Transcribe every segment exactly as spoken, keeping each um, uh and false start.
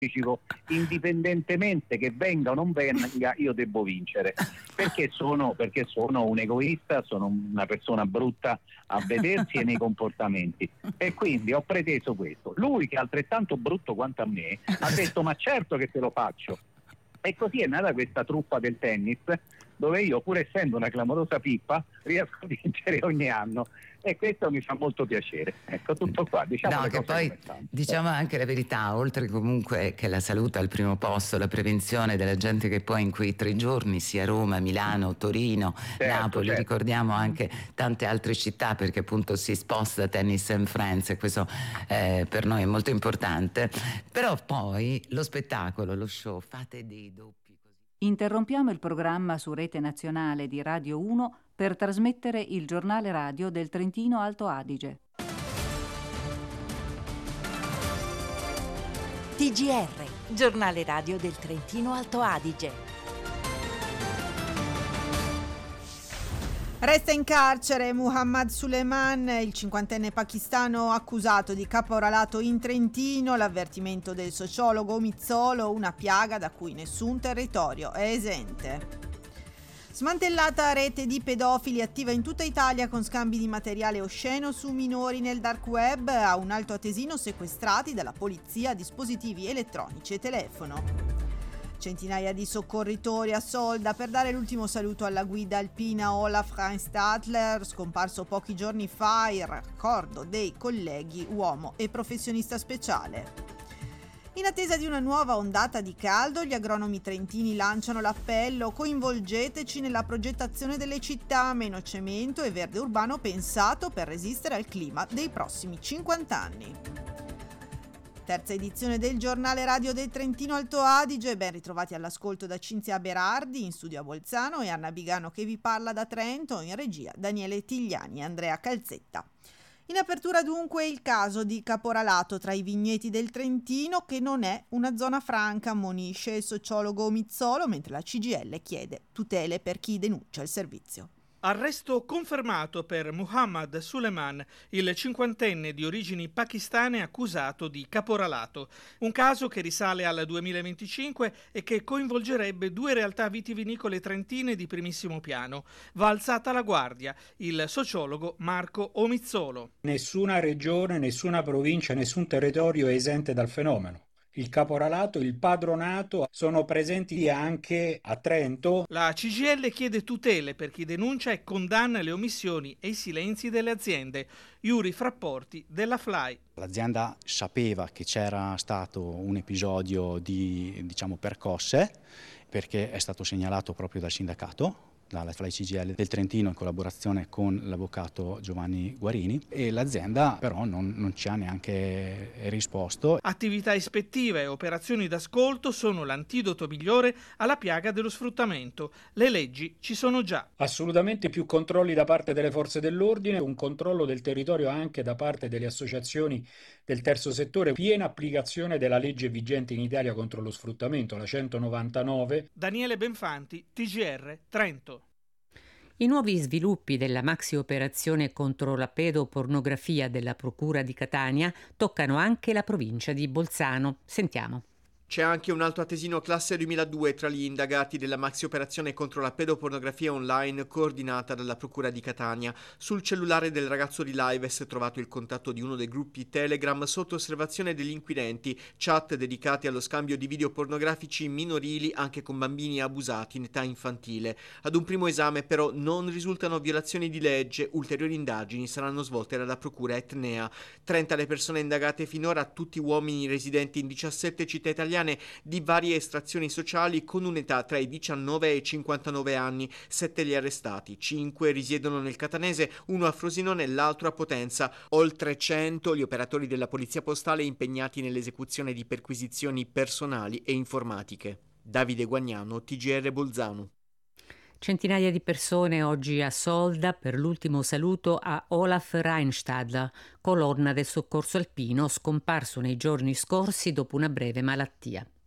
anticipo, indipendentemente che venga o non venga, io devo vincere, perché sono, perché sono un egoista, sono una persona brutta a vedersi e nei comportamenti, e quindi ho preteso questo. Lui, che è altrettanto brutto quanto a me, ha detto ma certo che te lo faccio, e così è nata questa truffa del tennis, dove io, pur essendo una clamorosa pippa, riesco a vincere ogni anno, e questo mi fa molto piacere. Ecco, tutto qua. Diciamo no, le che cose poi come stanno. diciamo anche la verità, oltre comunque che la salute al primo posto, la prevenzione della gente che poi in quei tre giorni, sia Roma, Milano, Torino, Certo, Napoli, certo. ricordiamo anche tante altre città, perché appunto si sposta Tennis and Friends, e questo eh, per noi è molto importante. Però poi lo spettacolo, lo show, fate dei doppi. Interrompiamo il programma su Rete Nazionale di Radio uno per trasmettere il giornale radio del Trentino Alto Adige. T G R, giornale radio del Trentino Alto Adige. Resta in carcere Muhammad Suleiman, il cinquantenne pakistano accusato di caporalato in Trentino. L'avvertimento del sociologo Mizzolo, una piaga da cui nessun territorio è esente. Smantellata rete di pedofili attiva in tutta Italia con scambi di materiale osceno su minori nel dark web. A un Alto Atesino sequestrati dalla polizia dispositivi elettronici e telefono. Centinaia di soccorritori a Solda per dare l'ultimo saluto alla guida alpina Olaf Reinstadler, scomparso pochi giorni fa, il raccordo dei colleghi uomo e professionista speciale. In attesa di una nuova ondata di caldo, gli agronomi trentini lanciano l'appello: coinvolgeteci nella progettazione delle città, meno cemento e verde urbano pensato per resistere al clima dei prossimi cinquanta anni. Terza edizione del giornale radio del Trentino Alto Adige, ben ritrovati all'ascolto da Cinzia Berardi, in studio a Bolzano, e Anna Bigano che vi parla da Trento, in regia Daniele Tigliani e Andrea Calzetta. In apertura dunque il caso di caporalato tra i vigneti del Trentino, che non è una zona franca, ammonisce il sociologo Mizzolo, mentre la C G I L chiede tutele per chi denuncia il servizio. Arresto confermato per Muhammad Suleiman, il cinquantenne di origini pakistane accusato di caporalato. Un caso che risale al duemilaventicinque e che coinvolgerebbe due realtà vitivinicole trentine di primissimo piano. Va alzata la guardia. Il sociologo Marco Omizzolo. Nessuna regione, nessuna provincia, nessun territorio è esente dal fenomeno. Il caporalato, il padronato sono presenti anche a Trento. La C G I L chiede tutele per chi denuncia e condanna le omissioni e i silenzi delle aziende. Iuri Frapporti della F L A I. L'azienda sapeva che c'era stato un episodio di, diciamo, percosse, perché è stato segnalato proprio dal sindacato, dalla F L A I C G I L del Trentino, in collaborazione con l'avvocato Giovanni Guarini, e l'azienda però non, non ci ha neanche risposto. Attività ispettive e operazioni d'ascolto sono l'antidoto migliore alla piaga dello sfruttamento. Le leggi ci sono già. Assolutamente più controlli da parte delle forze dell'ordine, un controllo del territorio anche da parte delle associazioni del terzo settore, piena applicazione della legge vigente in Italia contro lo sfruttamento, la centonovantanove. Daniele Benfanti, T G R, Trento. I nuovi sviluppi della maxi operazione contro la pedopornografia della Procura di Catania toccano anche la provincia di Bolzano. Sentiamo. C'è anche un Alto Atesino classe duemiladue tra gli indagati della maxi operazione contro la pedopornografia online coordinata dalla Procura di Catania. Sul cellulare del ragazzo di Lives è trovato il contatto di uno dei gruppi Telegram sotto osservazione degli inquirenti, chat dedicati allo scambio di video pornografici minorili anche con bambini abusati in età infantile. Ad un primo esame però non risultano violazioni di legge, ulteriori indagini saranno svolte dalla Procura etnea. trenta le persone indagate finora, tutti uomini residenti in diciassette città italiane di varie estrazioni sociali con un'età tra i diciannove e i cinquantanove anni. Sette gli arrestati, cinque risiedono nel catanese, uno a Frosinone e l'altro a Potenza. Oltre cento gli operatori della polizia postale impegnati nell'esecuzione di perquisizioni personali e informatiche. Davide Guagnano, T G R Bolzano. Centinaia di persone oggi a Solda per l'ultimo saluto a Olaf Reinstadler, colonna del soccorso alpino scomparso nei giorni scorsi dopo una breve malattia.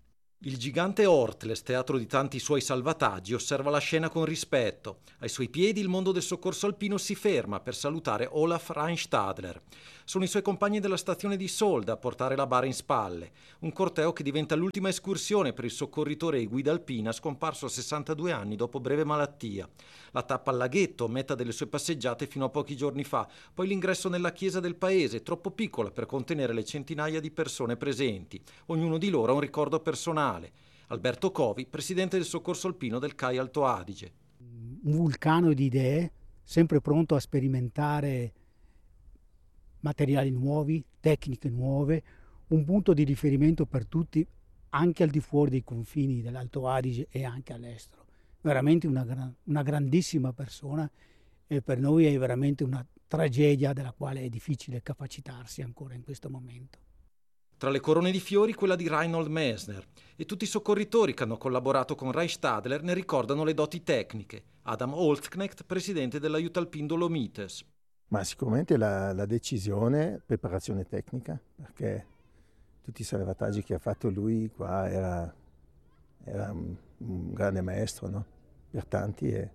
Il gigante Ortles, teatro di tanti suoi salvataggi, osserva la scena con rispetto. Ai suoi piedi il mondo del soccorso alpino si ferma per salutare Olaf Reinstadler. Sono i suoi compagni della stazione di Solda a portare la bara in spalle. Un corteo che diventa l'ultima escursione per il soccorritore e guida alpina scomparso a sessantadue anni dopo breve malattia. La tappa al laghetto, meta delle sue passeggiate fino a pochi giorni fa. Poi l'ingresso nella chiesa del paese, troppo piccola per contenere le centinaia di persone presenti. Ognuno di loro ha un ricordo personale. Alberto Covi, presidente del soccorso alpino del C A I Alto Adige. Un vulcano di idee, sempre pronto a sperimentare materiali nuovi, tecniche nuove, un punto di riferimento per tutti, anche al di fuori dei confini dell'Alto Adige e anche all'estero. Veramente una, gran, una grandissima persona e per noi è veramente una tragedia della quale è difficile capacitarsi ancora in questo momento. Tra le corone di fiori quella di Reinhold Messner, e tutti i soccorritori che hanno collaborato con Reinstadler ne ricordano le doti tecniche. Adam Holzknecht, presidente dell'Aiutalpin Dolomites. Ma sicuramente la, la decisione, preparazione tecnica, perché tutti i salvataggi che ha fatto lui qua era, era un, un grande maestro, no? Per tanti e,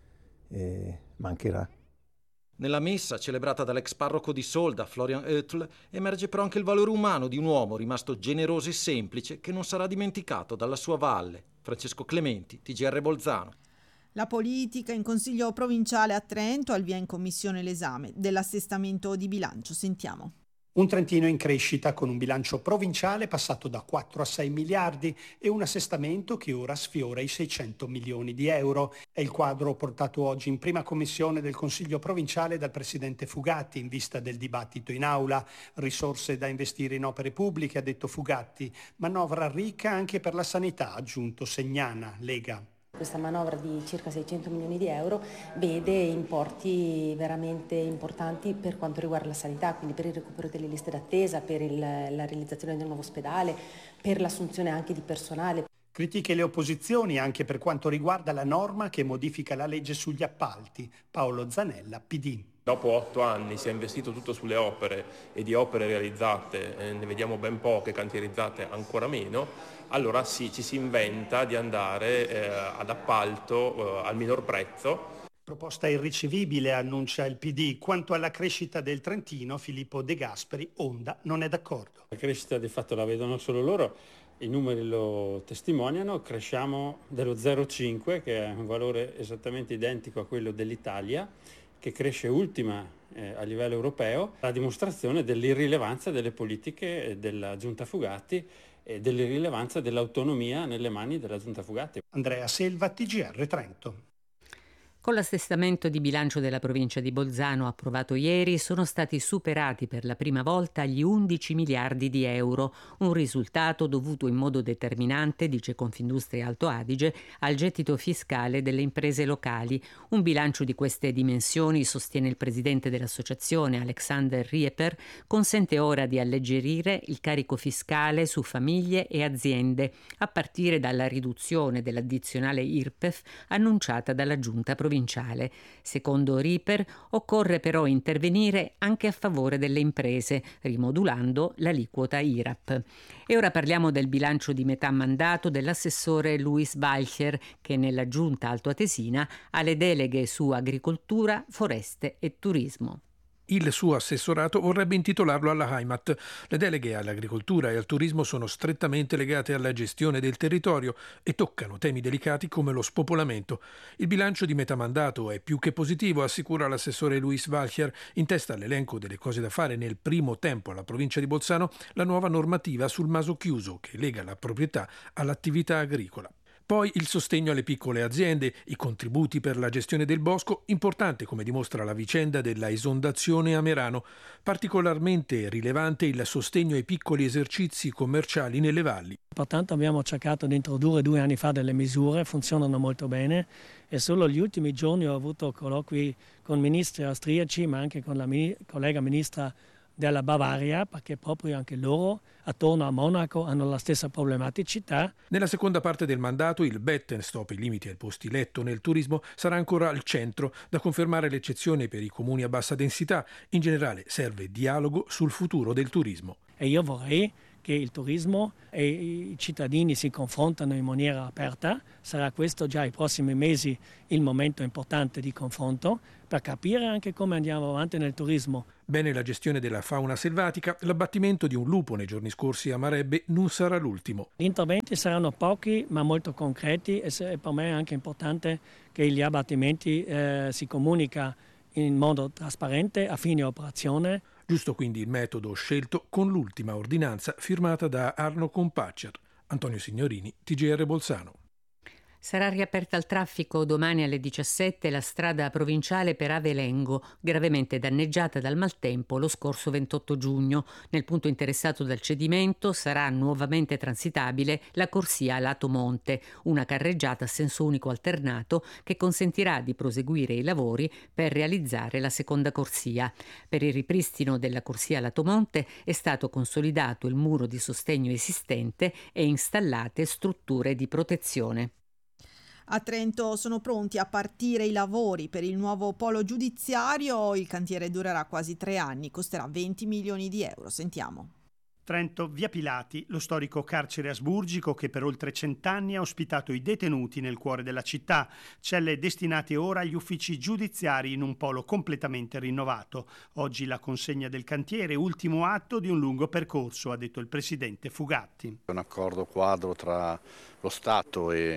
e mancherà. Nella messa, celebrata dall'ex parroco di Solda, Florian Oetl, emerge però anche il valore umano di un uomo rimasto generoso e semplice che non sarà dimenticato dalla sua valle. Francesco Clementi, T G R Bolzano. La politica in Consiglio provinciale a Trento, al via in commissione l'esame dell'assestamento di bilancio. Sentiamo. Un Trentino in crescita con un bilancio provinciale passato da quattro a sei miliardi e un assestamento che ora sfiora i seicento milioni di euro. È il quadro portato oggi in prima commissione del Consiglio provinciale dal presidente Fugatti in vista del dibattito in aula. Risorse da investire in opere pubbliche, ha detto Fugatti. Manovra ricca anche per la sanità, ha aggiunto Segnana, Lega. Questa manovra di circa seicento milioni di euro vede importi veramente importanti per quanto riguarda la sanità, quindi per il recupero delle liste d'attesa, per il, la realizzazione del nuovo ospedale, per l'assunzione anche di personale. Critiche le opposizioni anche per quanto riguarda la norma che modifica la legge sugli appalti. Paolo Zanella, P D. Dopo otto anni si è investito tutto sulle opere e di opere realizzate eh, ne vediamo ben poche, cantierizzate ancora meno. Allora sì, ci si inventa di andare eh, ad appalto eh, al minor prezzo. Proposta irricevibile, annuncia il P D. Quanto alla crescita del Trentino, Filippo De Gasperi, Onda non è d'accordo. La crescita di fatto la vedono solo loro, i numeri lo testimoniano, cresciamo dello zero virgola cinque, che è un valore esattamente identico a quello dell'Italia, che cresce ultima eh, a livello europeo, la dimostrazione dell'irrilevanza delle politiche della Giunta Fugatti e dell'irrilevanza dell'autonomia nelle mani della Giunta Fugatti. Andrea Selva, T G R Trento. Con l'assestamento di bilancio della provincia di Bolzano approvato ieri sono stati superati per la prima volta gli undici miliardi di euro, un risultato dovuto in modo determinante, dice Confindustria Alto Adige, al gettito fiscale delle imprese locali. Un bilancio di queste dimensioni, sostiene il presidente dell'associazione Alexander Rieper, consente ora di alleggerire il carico fiscale su famiglie e aziende, a partire dalla riduzione dell'addizionale I R P E F annunciata dalla giunta provinciale. Secondo Rieper, occorre però intervenire anche a favore delle imprese, rimodulando l'aliquota I R A P. E ora parliamo del bilancio di metà mandato dell'assessore Luis Balcher, che nella giunta altoatesina ha le deleghe su agricoltura, foreste e turismo. Il suo assessorato vorrebbe intitolarlo alla Heimat. Le deleghe all'agricoltura e al turismo sono strettamente legate alla gestione del territorio e toccano temi delicati come lo spopolamento. Il bilancio di metà mandato è più che positivo, assicura l'assessore Luis Valcher, in testa all'elenco delle cose da fare nel primo tempo alla provincia di Bolzano la nuova normativa sul maso chiuso che lega la proprietà all'attività agricola. Poi il sostegno alle piccole aziende, i contributi per la gestione del bosco, importante come dimostra la vicenda della esondazione a Merano. Particolarmente rilevante il sostegno ai piccoli esercizi commerciali nelle valli. Pertanto abbiamo cercato di introdurre due anni fa delle misure, funzionano molto bene e solo gli ultimi giorni ho avuto colloqui con ministri austriaci ma anche con la mini- collega ministra della Bavaria, perché proprio anche loro attorno a Monaco hanno la stessa problematicità. Nella seconda parte del mandato il Bettenstop, i limiti ai posti letto nel turismo, sarà ancora al centro, da confermare l'eccezione per i comuni a bassa densità. In generale serve dialogo sul futuro del turismo. E io vorrei che il turismo e i cittadini si confrontano in maniera aperta. Sarà questo già i prossimi mesi il momento importante di confronto per capire anche come andiamo avanti nel turismo. Bene la gestione della fauna selvatica, l'abbattimento di un lupo nei giorni scorsi a Marebbe non sarà l'ultimo. Gli interventi saranno pochi ma molto concreti e per me è anche importante che gli abbattimenti eh, si comunica in modo trasparente a fine operazione. Giusto quindi il metodo scelto con l'ultima ordinanza firmata da Arno Compaccer. Antonio Signorini, T G R Bolzano. Sarà riaperta al traffico domani alle diciassette la strada provinciale per Avelengo, gravemente danneggiata dal maltempo lo scorso ventotto giugno. Nel punto interessato dal cedimento sarà nuovamente transitabile la corsia a lato monte, una carreggiata a senso unico alternato che consentirà di proseguire i lavori per realizzare la seconda corsia. Per il ripristino della corsia a lato monte è stato consolidato il muro di sostegno esistente e installate strutture di protezione. A Trento sono pronti a partire i lavori per il nuovo polo giudiziario. Il cantiere durerà quasi tre anni, costerà venti milioni di euro. Sentiamo. Trento, via Pilati, lo storico carcere asburgico che per oltre cent'anni ha ospitato i detenuti nel cuore della città, celle destinate ora agli uffici giudiziari in un polo completamente rinnovato. Oggi la consegna del cantiere, ultimo atto di un lungo percorso, ha detto il presidente Fugatti. Un accordo quadro tra lo Stato e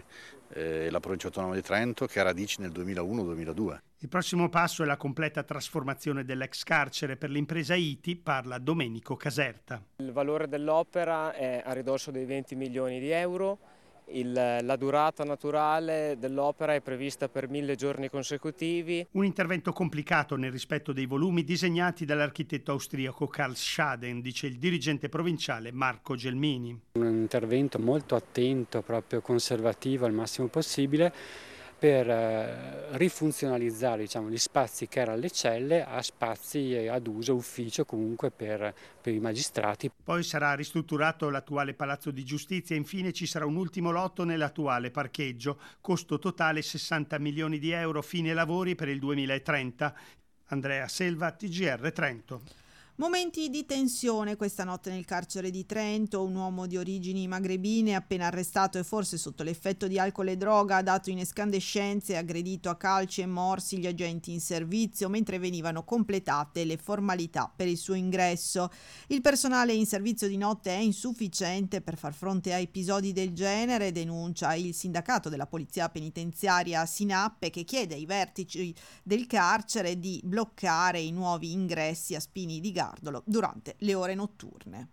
e la provincia autonoma di Trento che ha radici nel duemilauno duemiladue. Il prossimo passo è la completa trasformazione dell'ex carcere. Per l'impresa I T I parla Domenico Caserta. Il valore dell'opera è a ridosso dei venti milioni di euro. Il, la durata naturale dell'opera è prevista per mille giorni consecutivi. Un intervento complicato nel rispetto dei volumi disegnati dall'architetto austriaco Karl Schaden, dice il dirigente provinciale Marco Gelmini. Un intervento molto attento, proprio conservativo al massimo possibile, per eh, rifunzionalizzare diciamo, gli spazi che erano le celle a spazi ad uso ufficio comunque per, per i magistrati. Poi sarà ristrutturato l'attuale Palazzo di Giustizia e infine ci sarà un ultimo lotto nell'attuale parcheggio, costo totale sessanta milioni di euro, fine lavori per il duemilatrenta. Andrea Selva, T G R Trento. Momenti di tensione questa notte nel carcere di Trento. Un uomo di origini magrebine appena arrestato e forse sotto l'effetto di alcol e droga ha dato in escandescenze e aggredito a calci e morsi gli agenti in servizio mentre venivano completate le formalità per il suo ingresso. Il personale in servizio di notte è insufficiente per far fronte a episodi del genere, denuncia il sindacato della polizia penitenziaria Sinappe, che chiede ai vertici del carcere di bloccare i nuovi ingressi a Spini di Gardolo durante le ore notturne.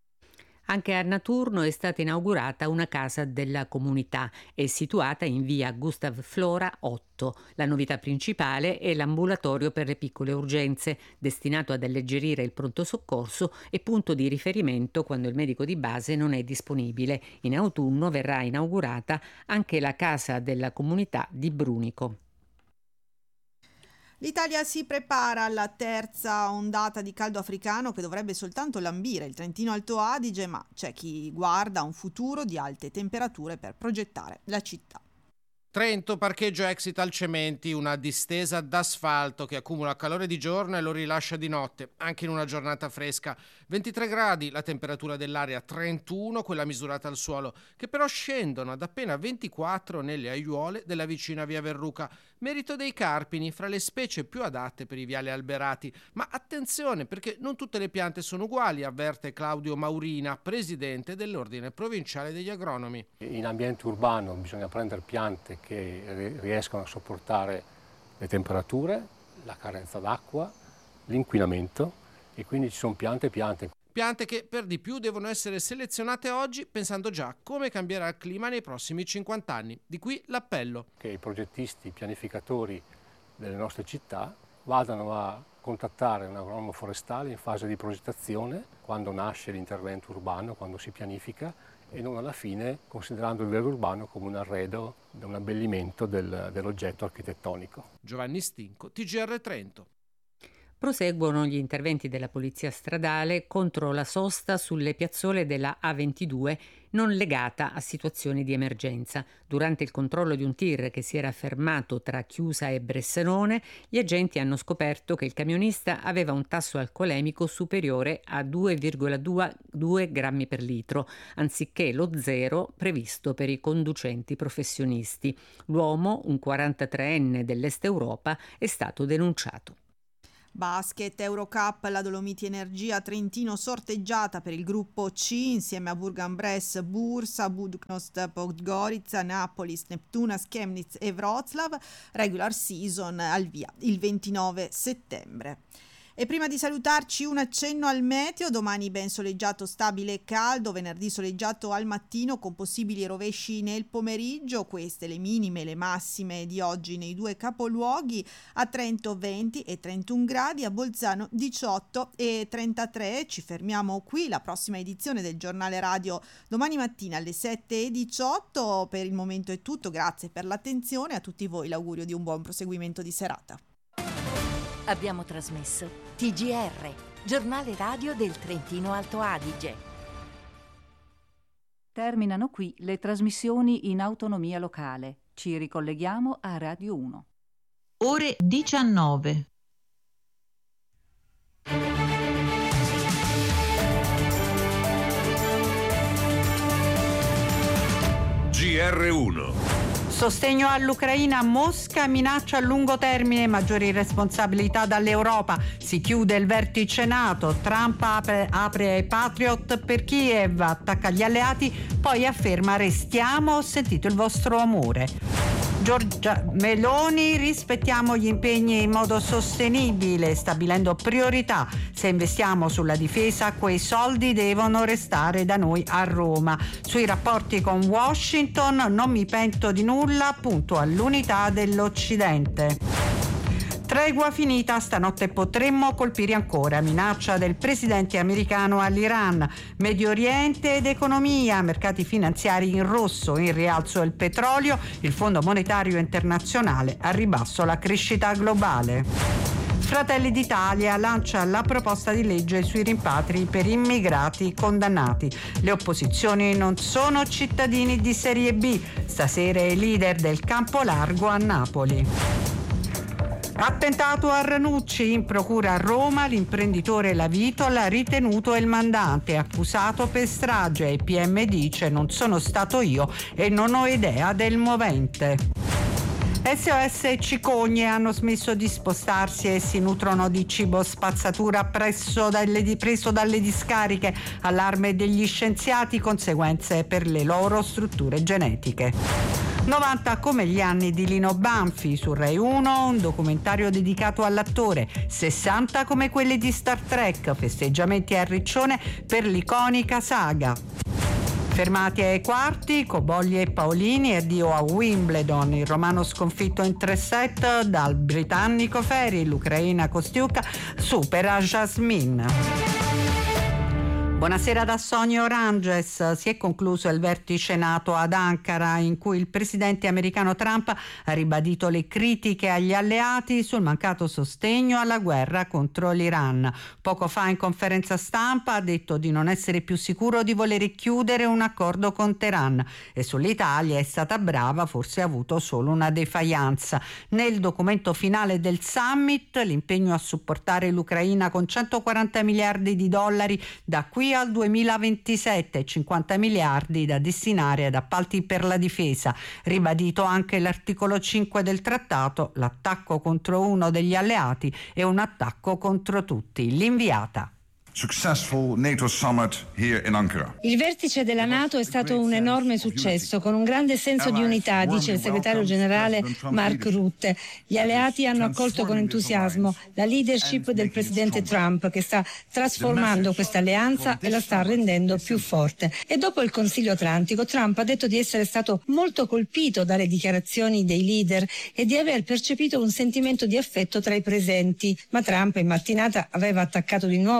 Anche a Naturno è stata inaugurata una casa della comunità, è situata in via Gustav Flora otto. La novità principale è l'ambulatorio per le piccole urgenze, destinato ad alleggerire il pronto soccorso e punto di riferimento quando il medico di base non è disponibile. In autunno verrà inaugurata anche la casa della comunità di Brunico. L'Italia si prepara alla terza ondata di caldo africano che dovrebbe soltanto lambire il Trentino Alto Adige, ma c'è chi guarda un futuro di alte temperature per progettare la città. Trento, parcheggio exit al Cementi, una distesa d'asfalto che accumula calore di giorno e lo rilascia di notte, anche in una giornata fresca. ventitré gradi, la temperatura dell'aria trentuno, quella misurata al suolo, che però scendono ad appena ventiquattro nelle aiuole della vicina via Verruca. Merito dei carpini, fra le specie più adatte per i viali alberati. Ma attenzione, perché non tutte le piante sono uguali, avverte Claudio Maurina, presidente dell'Ordine Provinciale degli Agronomi. In ambiente urbano bisogna prendere piante che riescono a sopportare le temperature, la carenza d'acqua, l'inquinamento, e quindi ci sono piante e piante. Piante che per di più devono essere selezionate oggi pensando già come cambierà il clima nei prossimi cinquanta anni. Di qui l'appello. Che i progettisti, i pianificatori delle nostre città vadano a contattare un agronomo forestale in fase di progettazione, quando nasce l'intervento urbano, quando si pianifica, e non alla fine considerando il vero urbano come un arredo, un abbellimento del, dell'oggetto architettonico. Giovanni Stinco, T G R Trento. Proseguono gli interventi della polizia stradale contro la sosta sulle piazzole della A ventidue non legata a situazioni di emergenza. Durante il controllo di un tir che si era fermato tra Chiusa e Bressanone, gli agenti hanno scoperto che il camionista aveva un tasso alcolemico superiore a due virgola due grammi per litro, anziché lo zero previsto per i conducenti professionisti. L'uomo, un quarantatreenne dell'Est Europa, è stato denunciato. Basket, Eurocup, la Dolomiti Energia Trentino sorteggiata per il gruppo C insieme a Burgan-Bress, Bursa, Budućnost, Podgorica, Napolis, Neptunas, Chemnitz e Wroclaw. Regular season al via il ventinove settembre. E prima di salutarci un accenno al meteo: domani ben soleggiato, stabile e caldo, venerdì soleggiato al mattino con possibili rovesci nel pomeriggio. Queste le minime e le massime di oggi nei due capoluoghi: a Trento venti e trentuno gradi, a Bolzano diciotto e trentatré. Ci fermiamo qui, la prossima edizione del giornale radio domani mattina alle sette e diciotto. Per il momento è tutto, grazie per l'attenzione, a tutti voi l'augurio di un buon proseguimento di serata. Abbiamo trasmesso T G R, giornale radio del Trentino Alto Adige. Terminano qui le trasmissioni in autonomia locale. Ci ricolleghiamo a Radio uno. Ore diciannove. G R uno. Sostegno all'Ucraina, Mosca minaccia a lungo termine maggiori responsabilità dall'Europa. Si chiude il vertice NATO, Trump apre, apre ai Patriot per Kiev, attacca gli alleati, poi afferma restiamo, ho sentito il vostro amore. Giorgia Meloni, rispettiamo gli impegni in modo sostenibile, stabilendo priorità. Se investiamo sulla difesa, quei soldi devono restare da noi a Roma. Sui rapporti con Washington non mi pento di nulla, punto all'unità dell'Occidente. Tregua finita, stanotte potremmo colpire ancora, minaccia del presidente americano all'Iran. Medio Oriente ed economia, mercati finanziari in rosso, in rialzo il petrolio, il Fondo Monetario Internazionale a ribasso la crescita globale. Fratelli d'Italia lancia la proposta di legge sui rimpatri per immigrati condannati. Le opposizioni non sono cittadini di serie B, stasera i leader del campo largo a Napoli. Attentato a Ranucci, in procura a Roma, l'imprenditore La Vitola ritenuto il mandante, accusato per strage. Il P M dice non sono stato io e non ho idea del movente. S O S cicogne hanno smesso di spostarsi e si nutrono di cibo spazzatura presso dalle, preso dalle discariche. Allarme degli scienziati, conseguenze per le loro strutture genetiche. novanta come gli anni di Lino Banfi, su Rai uno un documentario dedicato all'attore. sessanta come quelli di Star Trek, festeggiamenti a Riccione per l'iconica saga. Fermati ai quarti, Cobolli e Paolini, addio a Wimbledon, il romano sconfitto in tre set dal britannico Ferry, l'ucraina Kostiuka supera Jasmine. Buonasera da Sonia Oranges. Si è concluso il vertice NATO ad Ankara, in cui il presidente americano Trump ha ribadito le critiche agli alleati sul mancato sostegno alla guerra contro l'Iran. Poco fa in conferenza stampa ha detto di non essere più sicuro di voler chiudere un accordo con Teheran e sull'Italia è stata brava, forse ha avuto solo una defiance. Nel documento finale del summit l'impegno a supportare l'Ucraina con centoquaranta miliardi di dollari da qui al duemilaventisette, cinquanta miliardi da destinare ad appalti per la difesa. Ribadito anche l'articolo cinque del trattato, l'attacco contro uno degli alleati è un attacco contro tutti. L'inviata. Successful NATO summit here in Ankara. Il vertice della NATO è stato un enorme successo, con un grande senso di unità, dice il segretario generale Mark Rutte. Gli alleati hanno accolto con entusiasmo la leadership del presidente Trump, che sta trasformando questa alleanza e la sta rendendo più forte. E dopo il Consiglio Atlantico, Trump ha detto di essere stato molto colpito dalle dichiarazioni dei leader e di aver percepito un sentimento di affetto tra i presenti. Ma Trump in mattinata aveva attaccato di nuovo la NATO,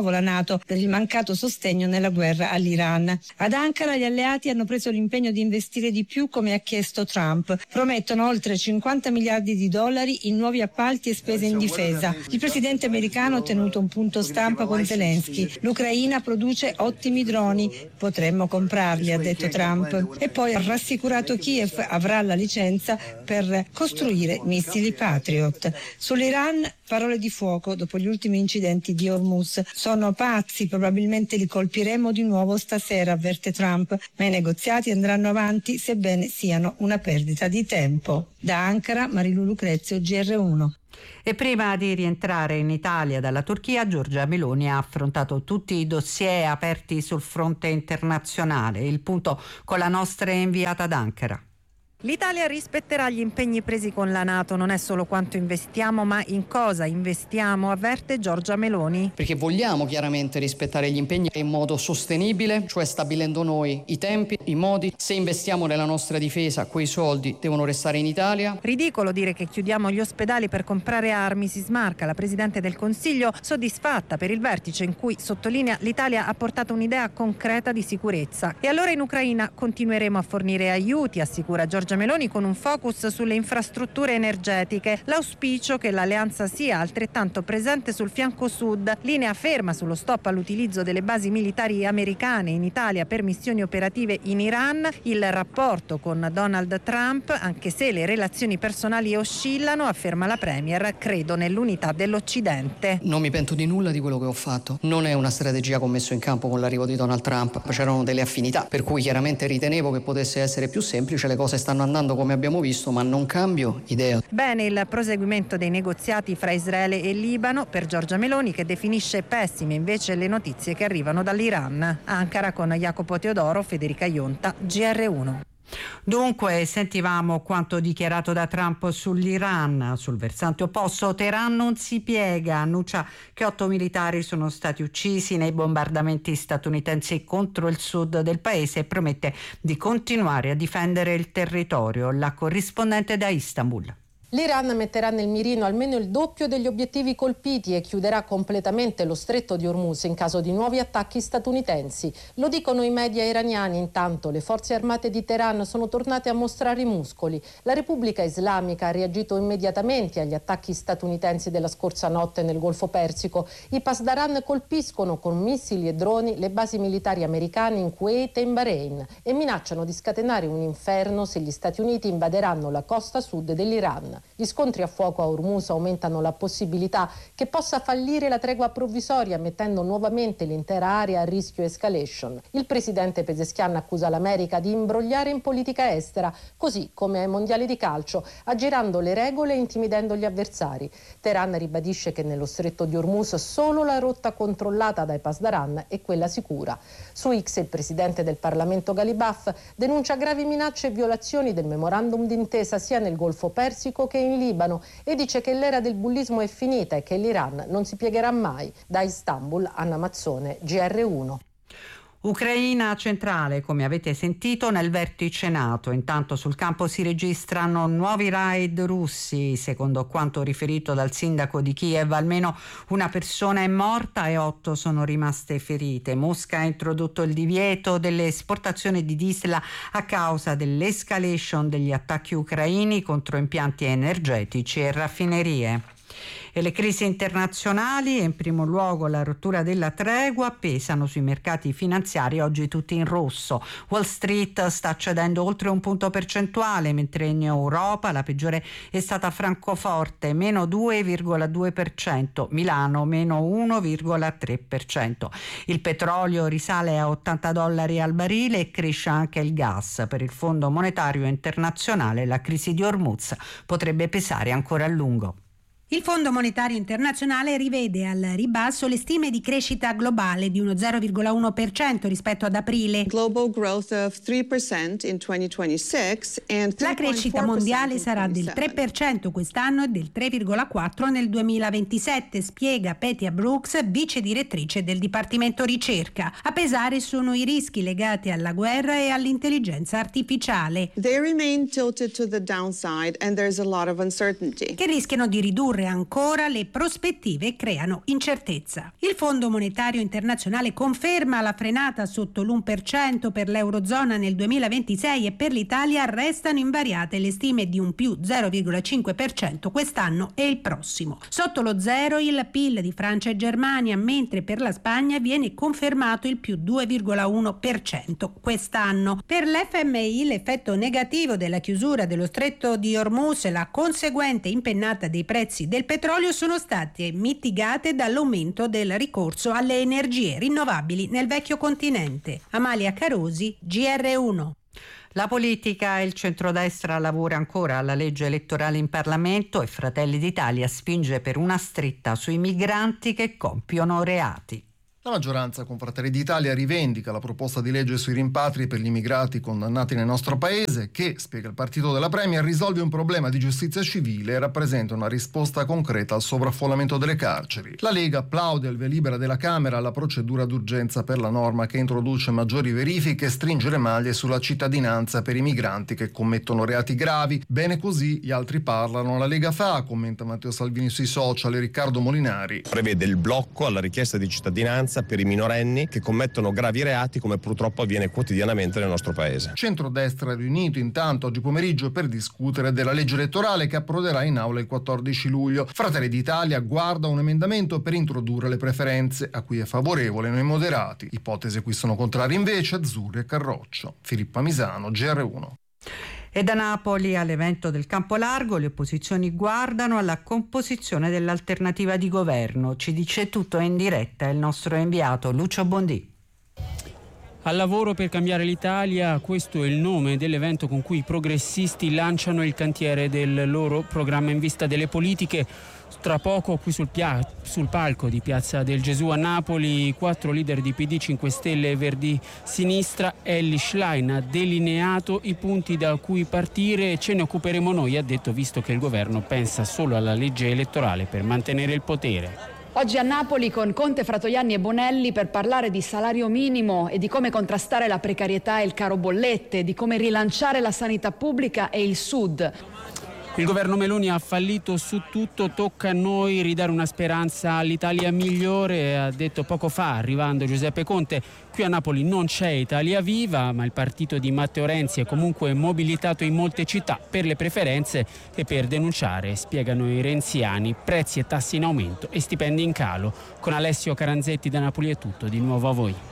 NATO per il mancato sostegno nella guerra all'Iran. Ad Ankara gli alleati hanno preso l'impegno di investire di più come ha chiesto Trump. Promettono oltre cinquanta miliardi di dollari in nuovi appalti e spese in difesa. Il presidente americano ha tenuto un punto stampa con Zelensky. L'Ucraina produce ottimi droni, potremmo comprarli, ha detto Trump. E poi ha rassicurato Kiev avrà la licenza per costruire missili Patriot. Sull'Iran parole di fuoco dopo gli ultimi incidenti di Hormuz. Sono pazzi, probabilmente li colpiremo di nuovo stasera, avverte Trump, ma i negoziati andranno avanti sebbene siano una perdita di tempo. Da Ankara, Marilu Lucrezio, G R uno. E prima di rientrare in Italia dalla Turchia, Giorgia Meloni ha affrontato tutti i dossier aperti sul fronte internazionale. Il punto con la nostra inviata ad Ankara. L'Italia rispetterà gli impegni presi con la NATO, non è solo quanto investiamo, ma in cosa investiamo, avverte Giorgia Meloni. Perché vogliamo chiaramente rispettare gli impegni in modo sostenibile, cioè stabilendo noi i tempi, i modi. Se investiamo nella nostra difesa, quei soldi devono restare in Italia. Ridicolo dire che chiudiamo gli ospedali per comprare armi, si smarca la Presidente del Consiglio, soddisfatta per il vertice in cui, sottolinea, l'Italia ha portato un'idea concreta di sicurezza. E allora in Ucraina continueremo a fornire aiuti, assicura Giorgia Meloni, con un focus sulle infrastrutture energetiche. L'auspicio che l'alleanza sia altrettanto presente sul fianco sud. Linea ferma sullo stop all'utilizzo delle basi militari americane in Italia per missioni operative in Iran. Il rapporto con Donald Trump, anche se le relazioni personali oscillano, afferma la Premier, credo nell'unità dell'Occidente. Non mi pento di nulla di quello che ho fatto. Non è una strategia che ho messo in campo con l'arrivo di Donald Trump. C'erano delle affinità, per cui chiaramente ritenevo che potesse essere più semplice. Le cose stanno andando come abbiamo visto, ma non cambio idea. Bene il proseguimento dei negoziati fra Israele e Libano per Giorgia Meloni, che definisce pessime invece le notizie che arrivano dall'Iran. Ankara con Jacopo Teodoro, Federica Ionta, G R uno. Dunque, sentivamo quanto dichiarato da Trump sull'Iran. Sul versante opposto, Teheran non si piega, annuncia che otto militari sono stati uccisi nei bombardamenti statunitensi contro il sud del paese e promette di continuare a difendere il territorio. La corrispondente da Istanbul. L'Iran metterà nel mirino almeno il doppio degli obiettivi colpiti e chiuderà completamente lo stretto di Hormuz in caso di nuovi attacchi statunitensi. Lo dicono i media iraniani. Intanto le forze armate di Teheran sono tornate a mostrare i muscoli. La Repubblica Islamica ha reagito immediatamente agli attacchi statunitensi della scorsa notte nel Golfo Persico. I Pasdaran colpiscono con missili e droni le basi militari americane in Kuwait e in Bahrain e minacciano di scatenare un inferno se gli Stati Uniti invaderanno la costa sud dell'Iran. Gli scontri a fuoco a Hormuz aumentano la possibilità che possa fallire la tregua provvisoria, mettendo nuovamente l'intera area a rischio escalation. Il presidente Pezeshkian accusa l'America di imbrogliare in politica estera, così come ai mondiali di calcio, aggirando le regole e intimidendo gli avversari. Teheran ribadisce che nello stretto di Hormuz solo la rotta controllata dai Pasdaran è quella sicura. Su X il presidente del Parlamento Ghalibaf denuncia gravi minacce e violazioni del memorandum d'intesa sia nel Golfo Persico che in Libano e dice che l'era del bullismo è finita e che l'Iran non si piegherà mai. Da Istanbul, Anna Mazzone, G R uno. Ucraina centrale, come avete sentito, nel vertice NATO. Intanto sul campo si registrano nuovi raid russi. Secondo quanto riferito dal sindaco di Kiev, almeno una persona è morta e otto sono rimaste ferite. Mosca ha introdotto il divieto delle esportazioni di diesel a causa dell'escalation degli attacchi ucraini contro impianti energetici e raffinerie. E le crisi internazionali, e in primo luogo la rottura della tregua, pesano sui mercati finanziari, oggi tutti in rosso. Wall Street sta cedendo oltre un punto percentuale, mentre in Europa la peggiore è stata Francoforte, meno due virgola due per cento, Milano meno uno virgola tre per cento. Il petrolio risale a ottanta dollari al barile e cresce anche il gas. Per il Fondo Monetario Internazionale la crisi di Hormuz potrebbe pesare ancora a lungo. Il Fondo Monetario Internazionale rivede al ribasso le stime di crescita globale di uno zero virgola uno per cento rispetto ad aprile. Global growth of three percent in duemilaventisei and La crescita mondiale sarà del tre per cento quest'anno e del tre virgola quattro per cento nel duemilaventisette, spiega Petia Brooks, vice direttrice del Dipartimento Ricerca. A pesare sono i rischi legati alla guerra e all'intelligenza artificiale. They remain tilted to the downside and there's a lot of uncertainty. Che rischiano di ridurre ridurre ancora le prospettive creano incertezza. Il Fondo Monetario Internazionale conferma la frenata sotto l'uno per cento per l'Eurozona nel duemilaventisei e per l'Italia restano invariate le stime di un più zero virgola cinque per cento quest'anno e il prossimo. Sotto lo zero il P I L di Francia e Germania, mentre per la Spagna viene confermato il più due virgola uno per cento quest'anno. Per l'F M I l'effetto negativo della chiusura dello stretto di Hormuz e la conseguente impennata dei prezzi del petrolio sono state mitigate dall'aumento del ricorso alle energie rinnovabili nel vecchio continente. Amalia Carosi, G R uno. La politica e il centrodestra lavora ancora alla legge elettorale in Parlamento e Fratelli d'Italia spinge per una stretta sui migranti che compiono reati. La maggioranza con Fratelli d'Italia rivendica la proposta di legge sui rimpatri per gli immigrati condannati nel nostro paese che, spiega il partito della Premier, risolve un problema di giustizia civile e rappresenta una risposta concreta al sovraffollamento delle carceri. La Lega applaude il via libera della Camera alla procedura d'urgenza per la norma che introduce maggiori verifiche e stringe le maglie sulla cittadinanza per i migranti che commettono reati gravi. Bene così, gli altri parlano. La Lega fa, commenta Matteo Salvini sui social e Riccardo Molinari. Prevede il blocco alla richiesta di cittadinanza per i minorenni che commettono gravi reati, come purtroppo avviene quotidianamente nel nostro paese. Centrodestra è riunito intanto oggi pomeriggio per discutere della legge elettorale che approderà in aula il quattordici luglio. Fratelli d'Italia guarda un emendamento per introdurre le preferenze, a cui è favorevole noi moderati. Ipotesi a cui sono contrari invece Azzurri e Carroccio. Filippa Misano, G R uno. E da Napoli all'evento del Campo Largo le opposizioni guardano alla composizione dell'alternativa di governo. Ci dice tutto in diretta il nostro inviato Lucio Bondì. Al lavoro per cambiare l'Italia, questo è il nome dell'evento con cui i progressisti lanciano il cantiere del loro programma in vista delle politiche. Tra poco qui sul, pia- sul palco di Piazza del Gesù a Napoli, quattro leader di P D, cinque Stelle e Verdi Sinistra. Elly Schlein ha delineato i punti da cui partire e ce ne occuperemo noi, ha detto, visto che il governo pensa solo alla legge elettorale per mantenere il potere. Oggi a Napoli con Conte, Fratoianni e Bonelli per parlare di salario minimo e di come contrastare la precarietà e il caro bollette, di come rilanciare la sanità pubblica e il Sud. Il governo Meloni ha fallito su tutto, tocca a noi ridare una speranza all'Italia migliore, ha detto poco fa arrivando Giuseppe Conte. Qui a Napoli non c'è Italia Viva, ma il partito di Matteo Renzi è comunque mobilitato in molte città per le preferenze e per denunciare, spiegano i renziani, prezzi e tassi in aumento e stipendi in calo. Con Alessio Caranzetti da Napoli è tutto, di nuovo a voi.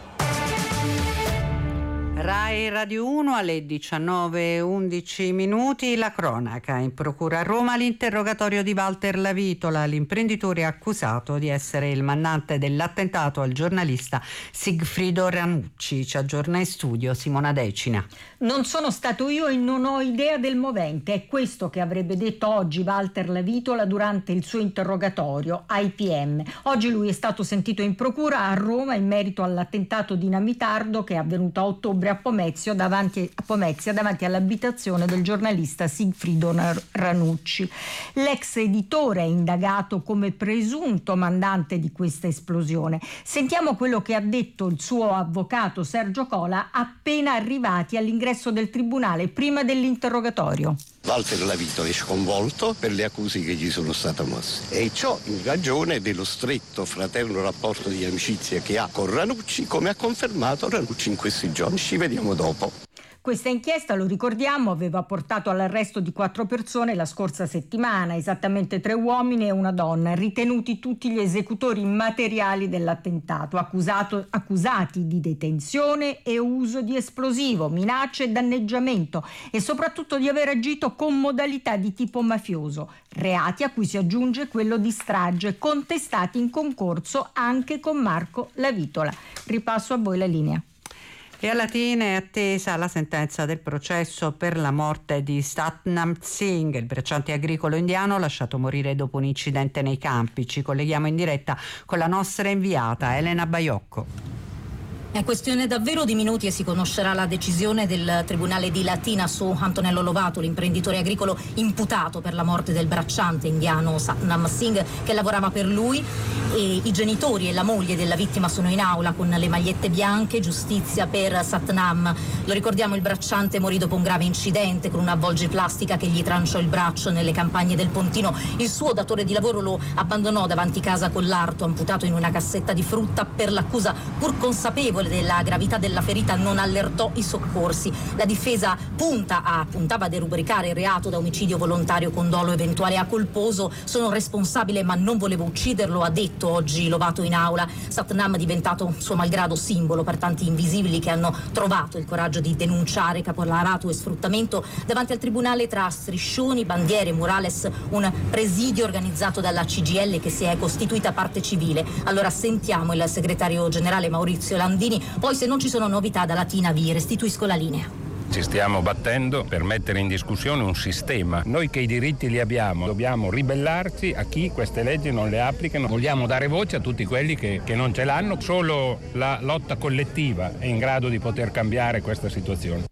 Rai Radio uno alle diciannove e undici minuti, la cronaca. In procura a Roma l'interrogatorio di Walter Lavitola, l'imprenditore accusato di essere il mandante dell'attentato al giornalista Sigfrido Ranucci. Ci aggiorna in studio Simona Decina. Non sono stato io e non ho idea del movente, è questo che avrebbe detto oggi Walter Lavitola durante il suo interrogatorio ai P M. Oggi lui è stato sentito in procura a Roma in merito all'attentato dinamitardo che è avvenuto a ottobre a Pomezia davanti, a Pomezia davanti all'abitazione del giornalista Sigfrido Ranucci. L'ex editore è indagato come presunto mandante di questa esplosione. Sentiamo quello che ha detto il suo avvocato Sergio Cola appena arrivati all'ingresso del tribunale prima dell'interrogatorio. Walter Lavitola è sconvolto per le accuse che gli sono state mosse e ciò in ragione dello stretto fraterno rapporto di amicizia che ha con Ranucci, come ha confermato Ranucci in questi giorni. Ci vediamo dopo. Questa inchiesta, lo ricordiamo, aveva portato all'arresto di quattro persone la scorsa settimana, esattamente tre uomini e una donna, ritenuti tutti gli esecutori materiali dell'attentato, accusato, accusati di detenzione e uso di esplosivo, minacce e danneggiamento e soprattutto di aver agito con modalità di tipo mafioso, reati a cui si aggiunge quello di strage, contestati in concorso anche con Marco Lavitola. Ripasso a voi la linea. E a Latina è attesa la sentenza del processo per la morte di Satnam Singh, il bracciante agricolo indiano lasciato morire dopo un incidente nei campi. Ci colleghiamo in diretta con la nostra inviata Elena Baiocco. È questione davvero di minuti e si conoscerà la decisione del Tribunale di Latina su Antonello Lovato, l'imprenditore agricolo imputato per la morte del bracciante indiano Satnam Singh che lavorava per lui. E i genitori e la moglie della vittima sono in aula con le magliette bianche. Giustizia per Satnam. Lo ricordiamo, il bracciante morì dopo un grave incidente con una avvolgiplastica che gli tranciò il braccio nelle campagne del Pontino. Il suo datore di lavoro lo abbandonò davanti casa con l'arto amputato in una cassetta di frutta. Per l'accusa, pur consapevole della gravità della ferita, non allertò i soccorsi. La difesa punta a, puntava a derubricare il reato da omicidio volontario con dolo eventuale a colposo. Sono responsabile ma non volevo ucciderlo, ha detto oggi Lovato in aula. Satnam è diventato suo malgrado simbolo per tanti invisibili che hanno trovato il coraggio di denunciare caporalato e sfruttamento davanti al tribunale tra striscioni, bandiere, murales, un presidio organizzato dalla C G I L che si è costituita parte civile. Allora sentiamo il segretario generale Maurizio Landini. Poi, se non ci sono novità da Latina, vi restituisco la linea. Ci stiamo battendo per mettere in discussione un sistema. Noi che i diritti li abbiamo, dobbiamo ribellarci a chi queste leggi non le applicano. Vogliamo dare voce a tutti quelli che, che non ce l'hanno. Solo la lotta collettiva è in grado di poter cambiare questa situazione.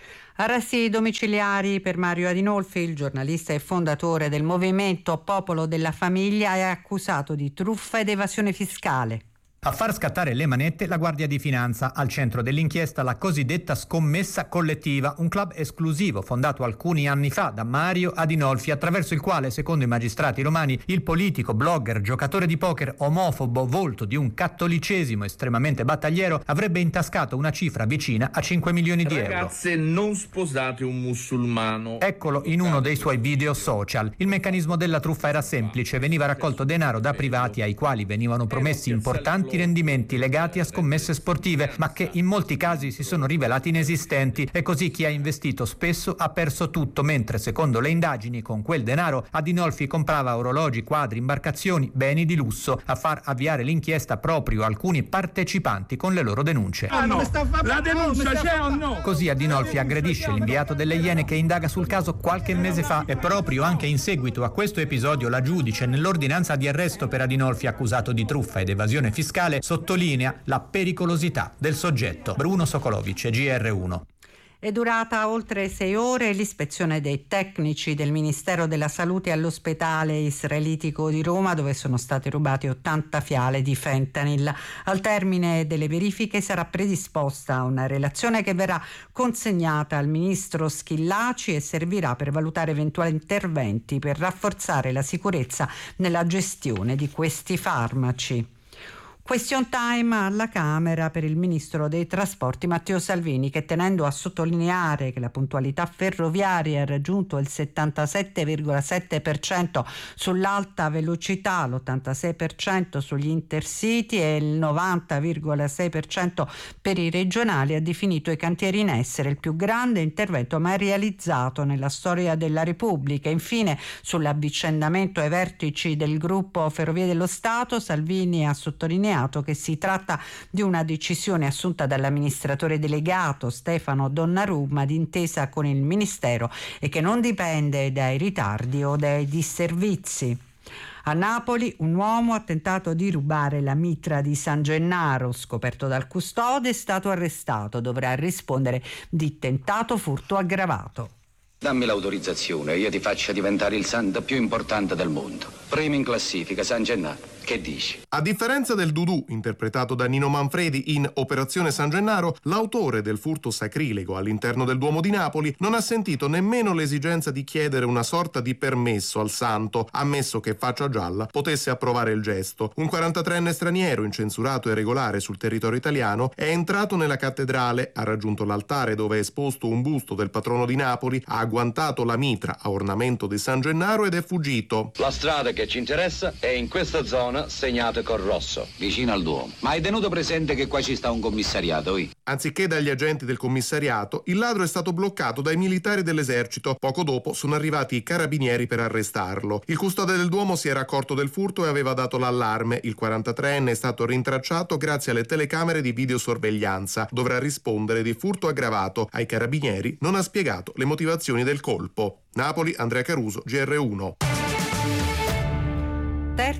Arresti domiciliari per Mario Adinolfi, il giornalista e fondatore del movimento Popolo della Famiglia, è accusato di truffa ed evasione fiscale. A far scattare le manette la Guardia di Finanza, al centro dell'inchiesta la cosiddetta scommessa collettiva, un club esclusivo fondato alcuni anni fa da Mario Adinolfi, attraverso il quale, secondo i magistrati romani, il politico, blogger, giocatore di poker, omofobo, volto di un cattolicesimo estremamente battagliero, avrebbe intascato una cifra vicina a cinque milioni di euro. Ragazze, non sposate un musulmano. Eccolo in uno dei suoi video social. Il meccanismo della truffa era semplice: veniva raccolto denaro da privati ai quali venivano promessi importanti rendimenti legati a scommesse sportive, ma che in molti casi si sono rivelati inesistenti, e così chi ha investito spesso ha perso tutto, mentre secondo le indagini con quel denaro Adinolfi comprava orologi, quadri, imbarcazioni, beni di lusso. A far avviare l'inchiesta proprio alcuni partecipanti con le loro denunce. Ah, no. La denuncia c'è o no? Così Adinolfi aggredisce l'inviato delle Iene che indaga sul caso qualche mese fa, e proprio anche in seguito a questo episodio la giudice, nell'ordinanza di arresto per Adinolfi accusato di truffa ed evasione fiscale, sottolinea la pericolosità del soggetto. Bruno Sokolovic, G R uno. È durata oltre sei ore l'ispezione dei tecnici del Ministero della Salute all'ospedale israelitico di Roma, dove sono state rubate ottanta fiale di fentanyl. Al termine delle verifiche sarà predisposta una relazione che verrà consegnata al ministro Schillaci e servirà per valutare eventuali interventi per rafforzare la sicurezza nella gestione di questi farmaci. Question time alla Camera per il ministro dei Trasporti Matteo Salvini, che, tenendo a sottolineare che la puntualità ferroviaria ha raggiunto il settantasette virgola sette per cento sull'alta velocità, l'ottantasei per cento sugli intercity e il novanta virgola sei per cento per i regionali, ha definito i cantieri in essere il più grande intervento mai realizzato nella storia della Repubblica. Infine, sull'avvicendamento ai vertici del gruppo Ferrovie dello Stato, Salvini ha sottolineato che si tratta di una decisione assunta dall'amministratore delegato Stefano Donnarumma d'intesa con il Ministero e che non dipende dai ritardi o dai disservizi. A Napoli un uomo ha tentato di rubare la mitra di San Gennaro, scoperto dal custode, è stato arrestato, dovrà rispondere di tentato furto aggravato. Dammi l'autorizzazione e io ti faccio diventare il santo più importante del mondo. Primo in classifica, San Gennaro. Che dici? A differenza del Dudù, interpretato da Nino Manfredi in Operazione San Gennaro, l'autore del furto sacrilego all'interno del Duomo di Napoli non ha sentito nemmeno l'esigenza di chiedere una sorta di permesso al santo, ammesso che Faccia Gialla potesse approvare il gesto. Un quarantatreenne straniero, incensurato e regolare sul territorio italiano, è entrato nella cattedrale, ha raggiunto l'altare dove è esposto un busto del patrono di Napoli, ha agguantato la mitra a ornamento di San Gennaro ed è fuggito. La strada che ci interessa è in questa zona segnate col rosso, vicino al Duomo. Ma hai tenuto presente che qua ci sta un commissariato, oi? Anziché dagli agenti del commissariato, il ladro è stato bloccato dai militari dell'esercito. Poco dopo sono arrivati i carabinieri per arrestarlo. Il custode del Duomo si era accorto del furto e aveva dato l'allarme. Il quarantatreenne è stato rintracciato grazie alle telecamere di videosorveglianza. Dovrà rispondere di furto aggravato. Ai carabinieri non ha spiegato le motivazioni del colpo. Napoli, Andrea Caruso, G R uno. Terzo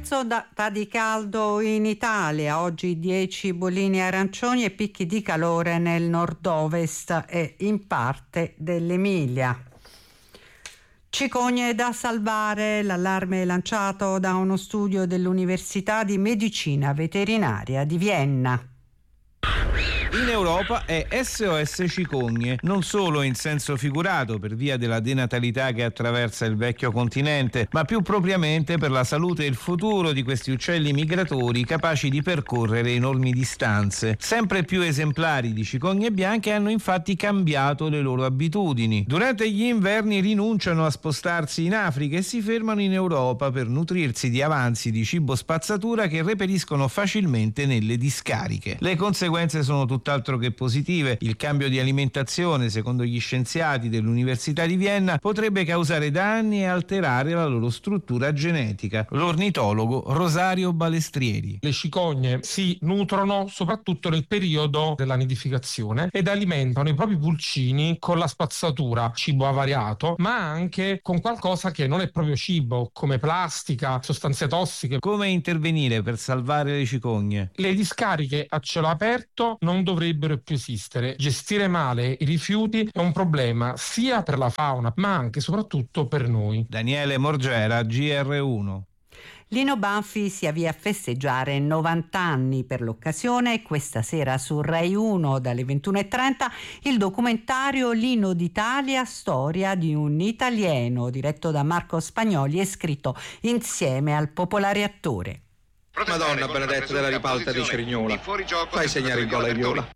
mezz'ondata di caldo in Italia, oggi dieci bolline arancioni e picchi di calore nel nord-ovest e in parte dell'Emilia. Cicogne da salvare, l'allarme è lanciato da uno studio dell'Università di Medicina Veterinaria di Vienna. In Europa è S O S cicogne, non solo in senso figurato per via della denatalità che attraversa il vecchio continente, ma più propriamente per la salute e il futuro di questi uccelli migratori capaci di percorrere enormi distanze. Sempre più esemplari di cicogne bianche hanno infatti cambiato le loro abitudini. Durante gli inverni rinunciano a spostarsi in Africa e si fermano in Europa per nutrirsi di avanzi di cibo spazzatura che reperiscono facilmente nelle discariche. Le conseguenze sono tutt'altro che positive. Il cambio di alimentazione, secondo gli scienziati dell'Università di Vienna, potrebbe causare danni e alterare la loro struttura genetica. L'ornitologo Rosario Balestrieri. Le cicogne si nutrono soprattutto nel periodo della nidificazione ed alimentano i propri pulcini con la spazzatura, cibo avariato, ma anche con qualcosa che non è proprio cibo, come plastica, sostanze tossiche. Come intervenire per salvare le cicogne? Le discariche a cielo aperto non dovrebbero più esistere. Gestire male i rifiuti è un problema sia per la fauna ma anche e soprattutto per noi. Daniele Morgera, G R uno. Lino Banfi si avvia a festeggiare novanta anni per l'occasione. Questa sera su Rai uno dalle ventuno e trenta il documentario Lino d'Italia, storia di un italiano, diretto da Marco Spagnoli e scritto insieme al popolare attore. Madonna benedetta della ripalta di Cerignola, fai segnare il gol ai Viola.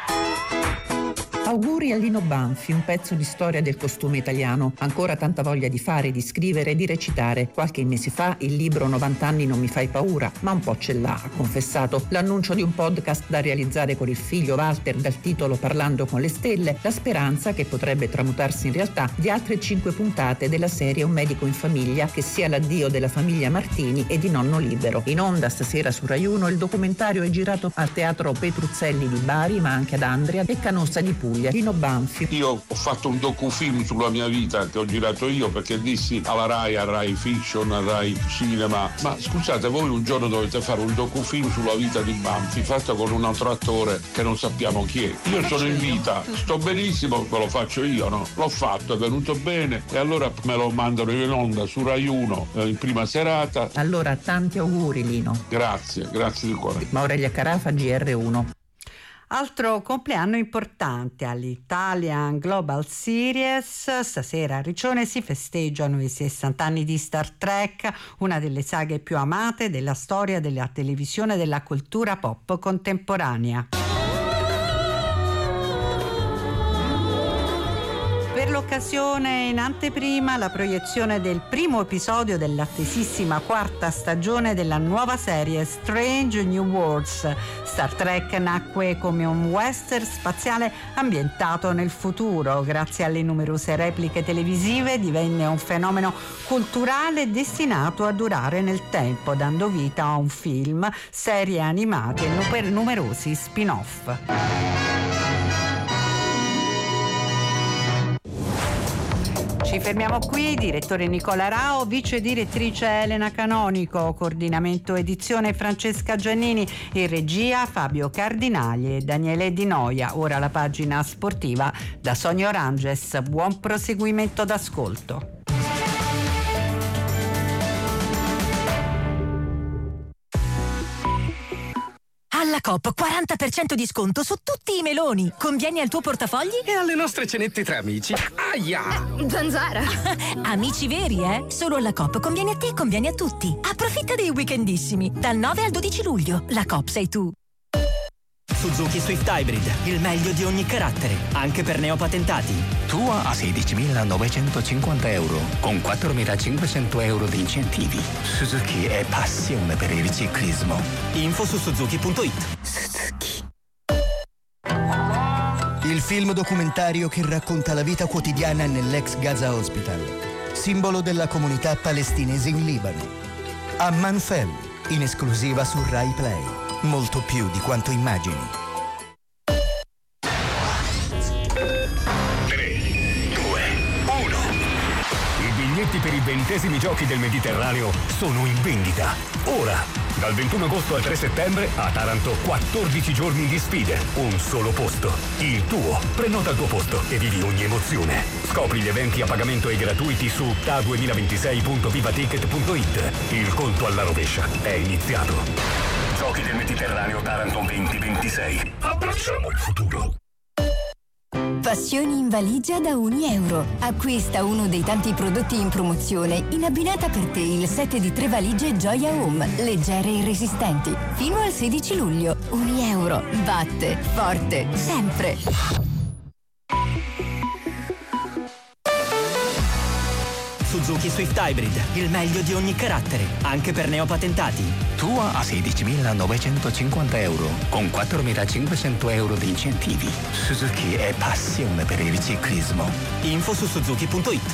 Auguri a Lino Banfi, un pezzo di storia del costume italiano. Ancora tanta voglia di fare, di scrivere e di recitare. Qualche mese fa il libro novanta anni non mi fai paura, ma un po' ce l'ha, ha confessato. L'annuncio di un podcast da realizzare con il figlio Walter dal titolo Parlando con le stelle, la speranza, che potrebbe tramutarsi in realtà, di altre cinque puntate della serie Un medico in famiglia, che sia l'addio della famiglia Martini e di Nonno Libero. In onda stasera su Rai uno il documentario è girato al Teatro Petruzzelli di Bari, ma anche ad Andria e Canossa di Puglia. Lino Banfi. Io ho fatto un docufilm sulla mia vita che ho girato io, perché dissi alla Rai, a Rai Fiction, a Rai Cinema: ma scusate, voi un giorno dovete fare un docufilm sulla vita di Banfi fatto con un altro attore che non sappiamo chi è. Io sono in vita, sto benissimo, ve lo faccio io, no? L'ho fatto, è venuto bene e allora me lo mandano in onda su Rai uno eh, in prima serata. Allora tanti auguri Lino. Grazie, grazie di cuore. Maurelia Carafa, G R uno. Altro compleanno importante all'Italian Global Series. Stasera a Riccione si festeggiano i sessanta anni di Star Trek, una delle saghe più amate della storia della televisione e della cultura pop contemporanea. Per l'occasione, in anteprima, la proiezione del primo episodio dell'attesissima quarta stagione della nuova serie Strange New Worlds. Star Trek nacque come un western spaziale ambientato nel futuro. Grazie alle numerose repliche televisive divenne un fenomeno culturale destinato a durare nel tempo, dando vita a un film, serie animate e numerosi spin-off. Ci fermiamo qui, direttore Nicola Rao, vice direttrice Elena Canonico, coordinamento edizione Francesca Giannini, in regia Fabio Cardinali e Daniele Di Noia. Ora la pagina sportiva da Sonia Oranges. Buon proseguimento d'ascolto. Alla Coop quaranta per cento di sconto su tutti i meloni. Convieni al tuo portafogli e alle nostre cenette tra amici. Aia! Zanzara! Amici veri, eh? Solo alla Coop conviene a te e conviene a tutti. Approfitta dei weekendissimi. Dal nove al dodici luglio. La Coop sei tu. Suzuki Swift Hybrid, il meglio di ogni carattere, anche per neopatentati. Tua a sedicimilanovecentocinquanta euro, con quattromilacinquecento euro di incentivi. Suzuki è passione per il ciclismo. Info su suzuki punto it. Suzuki. Il film documentario che racconta la vita quotidiana nell'ex Gaza Hospital, simbolo della comunità palestinese in Libano. Amman Fel, in esclusiva su Rai Play. Molto più di quanto immagini. tre, due, uno. I biglietti biglietti per i ventesimi giochi del Mediterraneo sono in vendita. Ora, dal ventuno agosto al tre settembre, a Taranto quattordici giorni di sfide. Un solo posto. Il tuo. Prenota il tuo posto e vivi ogni emozione. Scopri gli eventi a pagamento e gratuiti su T A duemilaventisei punto vivaticket punto it. Il conto alla rovescia è iniziato. Giochi del Mediterraneo Taranto duemilaventisei. Abbracciamo il futuro. Passioni in valigia da un euro. Acquista uno dei tanti prodotti in promozione in abbinata per te il set di tre valigie Gioia Home, leggere e resistenti. Fino al sedici luglio. Un euro. Batte forte sempre. Suzuki Swift Hybrid, il meglio di ogni carattere, anche per neopatentati. Tua a sedicimilanovecentoscinquanta euro, con quattromilacinquecento euro di incentivi. Suzuki è passione per il ciclismo. Info su suzuki punto it.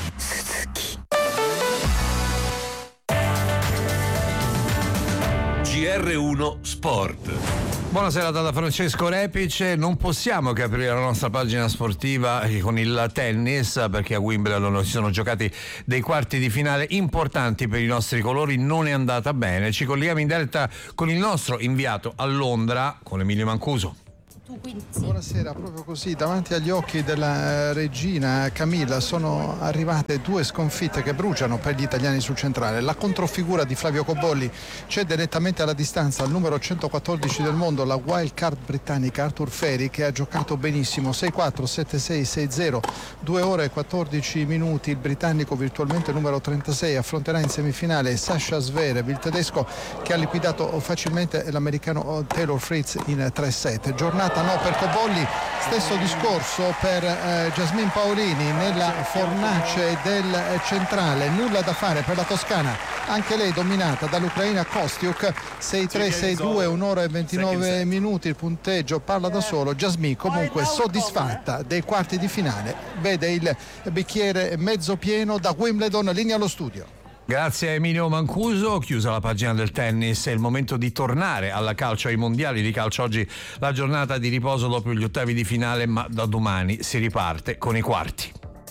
G R uno Sport. Buonasera da Francesco Repice. Non possiamo che aprire la nostra pagina sportiva con il tennis, perché a Wimbledon si sono giocati dei quarti di finale importanti per i nostri colori. Non è andata bene. Ci colleghiamo in diretta con il nostro inviato a Londra, con Emilio Mancuso. Buonasera, proprio così davanti agli occhi della regina Camilla sono arrivate due sconfitte che bruciano per gli italiani sul centrale. La controfigura di Flavio Cobolli cede nettamente alla distanza al numero centoquattordici del mondo, la wild card britannica Arthur Ferry, che ha giocato benissimo sei quattro, sette sei, sei zero, due ore e quattordici minuti. Il britannico, virtualmente numero trentasei, affronterà in semifinale Sasha Zverev, il tedesco che ha liquidato facilmente l'americano Taylor Fritz in tre set. Giornata no per Cobolli, stesso discorso per eh, Jasmine Paolini nella fornace del centrale. Nulla da fare per la toscana, anche lei dominata dall'ucraina Kostiuk, sei tre, sei due, un'ora e ventinove minuti. Il punteggio parla da solo. Jasmine comunque soddisfatta dei quarti di finale, vede il bicchiere mezzo pieno. Da Wimbledon, linea allo studio. Grazie a Emilio Mancuso. Chiusa la pagina del tennis, è il momento di tornare alla calcio, ai mondiali di calcio. Oggi la giornata di riposo dopo gli ottavi di finale, ma da domani si riparte con i quarti.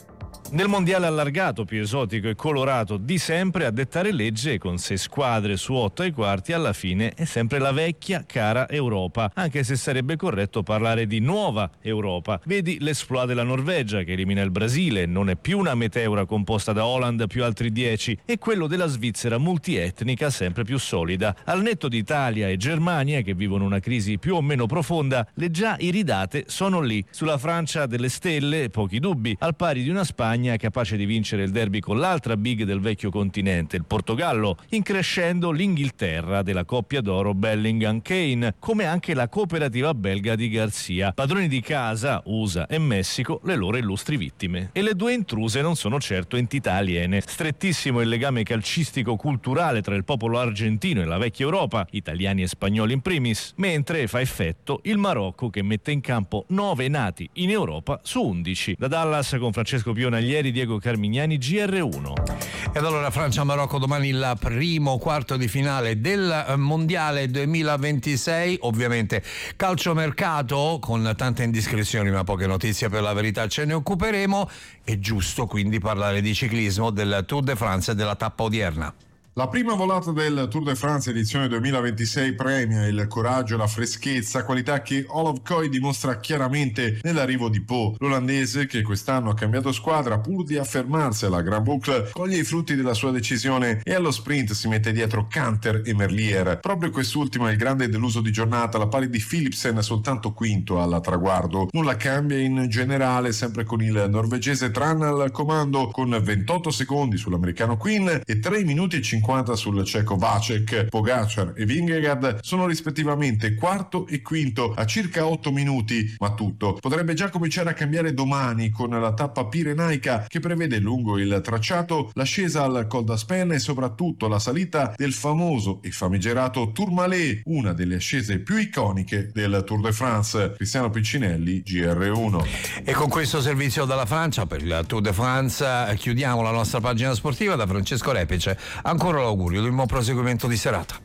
Nel mondiale allargato, più esotico e colorato di sempre, a dettare legge con sei squadre su otto ai quarti, alla fine è sempre la vecchia cara Europa, anche se sarebbe corretto parlare di nuova Europa. Vedi l'esploit della Norvegia che elimina il Brasile, non è più una meteora composta da Holland più altri dieci, e quello della Svizzera multietnica sempre più solida. Al netto di Italia e Germania, che vivono una crisi più o meno profonda, le già iridate sono lì. Sulla Francia delle stelle, pochi dubbi, al pari di una Spagna capace di vincere il derby con l'altra big del vecchio continente, il Portogallo, increscendo l'Inghilterra della coppia d'oro Bellingham-Kane, come anche la cooperativa belga di Garcia. Padroni di casa, U S A e Messico, le loro illustri vittime. E le due intruse non sono certo entità aliene. Strettissimo il legame calcistico-culturale tra il popolo argentino e la vecchia Europa, italiani e spagnoli in primis, mentre fa effetto il Marocco, che mette in campo nove nati in Europa su undici. Da Dallas con Francesco Piona, ieri Diego Carmignani, G R uno. Ed allora Francia-Marocco domani, il primo quarto di finale del mondiale duemilaventisei. Ovviamente calciomercato con tante indiscrezioni ma poche notizie, per la verità ce ne occuperemo. È giusto quindi parlare di ciclismo, del Tour de France e della tappa odierna. La prima volata del Tour de France edizione duemilaventisei premia il coraggio e la freschezza, qualità che Olav Koy dimostra chiaramente nell'arrivo di Pau. L'olandese, che quest'anno ha cambiato squadra pur di affermarsi alla Grand Boucle, coglie i frutti della sua decisione e allo sprint si mette dietro Canter e Merlier. Proprio quest'ultimo è il grande deluso di giornata, alla pari di Philipsen, soltanto quinto al traguardo. Nulla cambia in generale, sempre con il norvegese Tran al comando, con ventotto secondi sull'americano Quinn e tre minuti e cinquanta sul ceco Vacek. Pogacar e Vingegaard sono rispettivamente quarto e quinto a circa otto minuti, ma tutto potrebbe già cominciare a cambiare domani con la tappa pirenaica che prevede lungo il tracciato l'ascesa al Col d'Aspen e soprattutto la salita del famoso e famigerato Tourmalet, una delle ascese più iconiche del Tour de France. Cristiano Piccinelli, G R uno. E con questo servizio dalla Francia per il Tour de France chiudiamo la nostra pagina sportiva. Da Francesco Repice ancora l'augurio di un buon proseguimento di serata.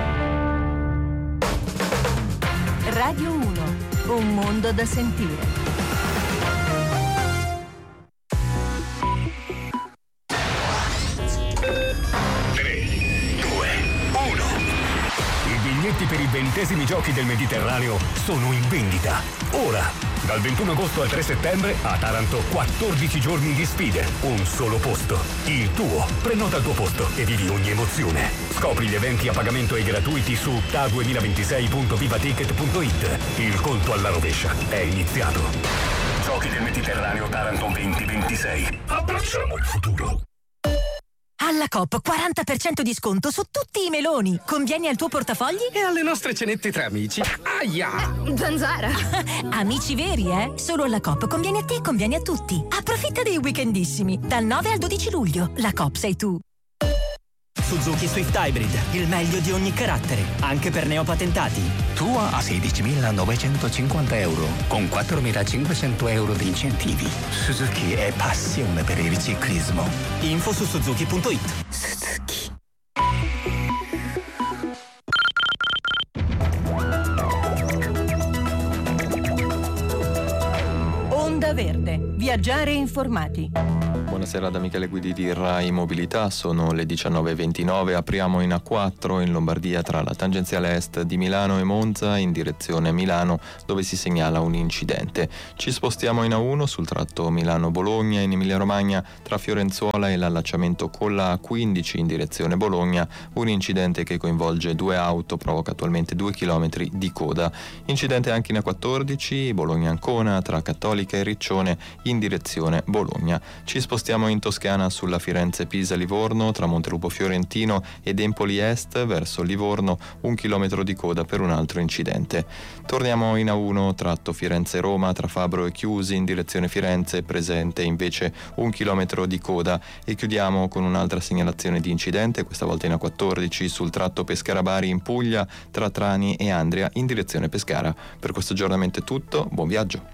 Radio uno, un mondo da sentire. per i ventesimi giochi del Mediterraneo sono in vendita. Ora, dal ventuno agosto al tre settembre, a Taranto quattordici giorni di sfide. Un solo posto. Il tuo. Prenota il tuo posto e vivi ogni emozione. Scopri gli eventi a pagamento e gratuiti su T A duemilaventisei punto vivaticket punto it. Il conto alla rovescia è iniziato. Giochi del Mediterraneo Taranto duemilaventisei. Abbracciamo il futuro. Alla Coop quaranta per cento di sconto su tutti i meloni. Convieni al tuo portafogli? E alle nostre cenette tra amici. Aia! Zanzara! Amici veri, eh? Solo alla Coop conviene a te e conviene a tutti. Approfitta dei weekendissimi. Dal nove al dodici luglio. La Coop sei tu. Suzuki Swift Hybrid, il meglio di ogni carattere, anche per neopatentati. Tua a sedicimilanovecentocinquanta euro, con quattromilacinquecento euro di incentivi. Suzuki è passione per il ciclismo. Info su suzuki punto it. Suzuki. Onda Verde. Viaggiare informati. Buonasera da Michele Guidi di Rai Mobilità, sono le diciannove e ventinove, apriamo in A quattro in Lombardia tra la tangenziale est di Milano e Monza in direzione Milano dove si segnala un incidente. Ci spostiamo in A uno sul tratto Milano-Bologna in Emilia Romagna tra Fiorenzuola e l'allacciamento con la A quindici in direzione Bologna, un incidente che coinvolge due auto, provoca attualmente due chilometri di coda. Incidente anche in A quattordici Bologna-Ancona tra Cattolica e Riccione in direzione Bologna. Ci spostiamo in Toscana sulla Firenze-Pisa-Livorno tra Montelupo Fiorentino ed Empoli Est verso Livorno, un chilometro di coda per un altro incidente. Torniamo in A uno tratto Firenze-Roma tra Fabro e Chiusi in direzione Firenze, presente invece un chilometro di coda, e chiudiamo con un'altra segnalazione di incidente, questa volta in A quattordici sul tratto Pescara-Bari in Puglia tra Trani e Andria in direzione Pescara. Per questo aggiornamento è tutto, buon viaggio.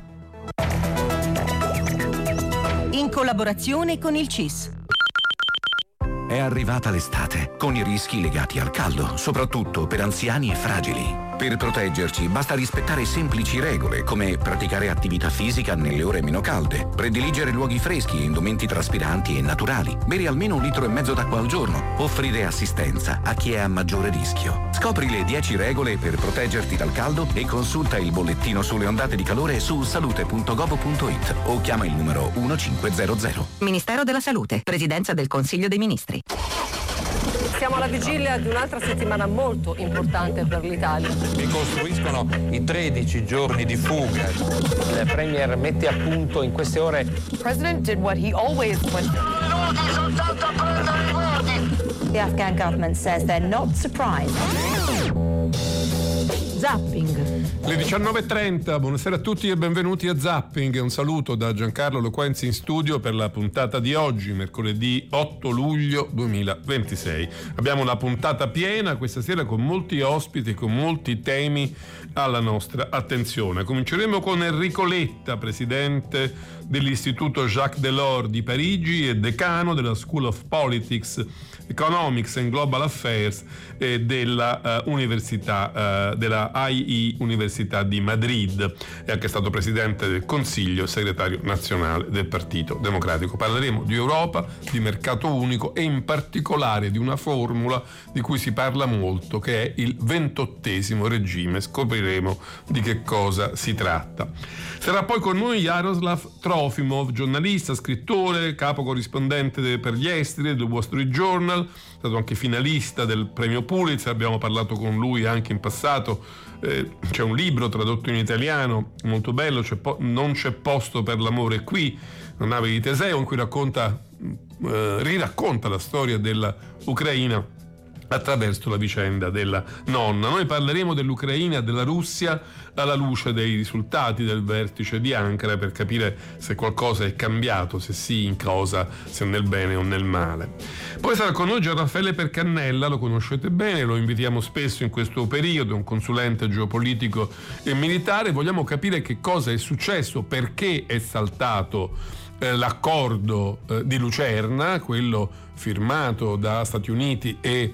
In collaborazione con il C I S. È arrivata l'estate, con i rischi legati al caldo, soprattutto per anziani e fragili. Per proteggerci basta rispettare semplici regole come praticare attività fisica nelle ore meno calde, prediligere luoghi freschi e indumenti traspiranti e naturali, bere almeno un litro e mezzo d'acqua al giorno, offrire assistenza a chi è a maggiore rischio. Scopri le dieci regole per proteggerti dal caldo e consulta il bollettino sulle ondate di calore su salute punto gov punto it o chiama il numero quindici-zero-zero. Ministero della Salute, Presidenza del Consiglio dei Ministri. Siamo alla vigilia di un'altra settimana molto importante per l'Italia. Ricostruiscono i tredici giorni di fuga. Il Premier mette a punto in queste ore. The President did what he always went. The Afghan government says they're not surprised. Zapping. Le diciannove e trenta, buonasera a tutti e benvenuti a Zapping. Un saluto da Giancarlo Loquenzi in studio per la puntata di oggi, mercoledì otto luglio duemilaventisei. Abbiamo una puntata piena questa sera con molti ospiti, con molti temi alla nostra attenzione. Cominceremo con Enrico Letta, presidente dell'Istituto Jacques Delors di Parigi e decano della School of Politics, Economics and Global Affairs e della uh, Università uh, della I E Università di Madrid. È anche stato presidente del Consiglio e segretario nazionale del Partito Democratico. Parleremo di Europa, di mercato unico e in particolare di una formula di cui si parla molto, che è il ventottesimo regime. Scopriremo di che cosa si tratta. Sarà poi con noi Jaroslav Trofimov, giornalista, scrittore, capo corrispondente per gli esteri del Wall Street Journal, è stato anche finalista del premio Pulitzer, abbiamo parlato con lui anche in passato. Eh, c'è un libro tradotto in italiano molto bello, c'è po- Non c'è posto per l'amore qui, una nave di Teseo, in cui racconta, eh, riracconta la storia dell'Ucraina attraverso la vicenda della nonna. Noi parleremo dell'Ucraina e della Russia alla luce dei risultati del vertice di Ankara, per capire se qualcosa è cambiato, se sì, in cosa, se nel bene o nel male. Poi sarà con noi Gian Raffaele Percannella, lo conoscete bene, lo invitiamo spesso in questo periodo, un consulente geopolitico e militare. Vogliamo capire che cosa è successo, perché è saltato eh, l'accordo eh, di Lucerna, quello firmato da Stati Uniti e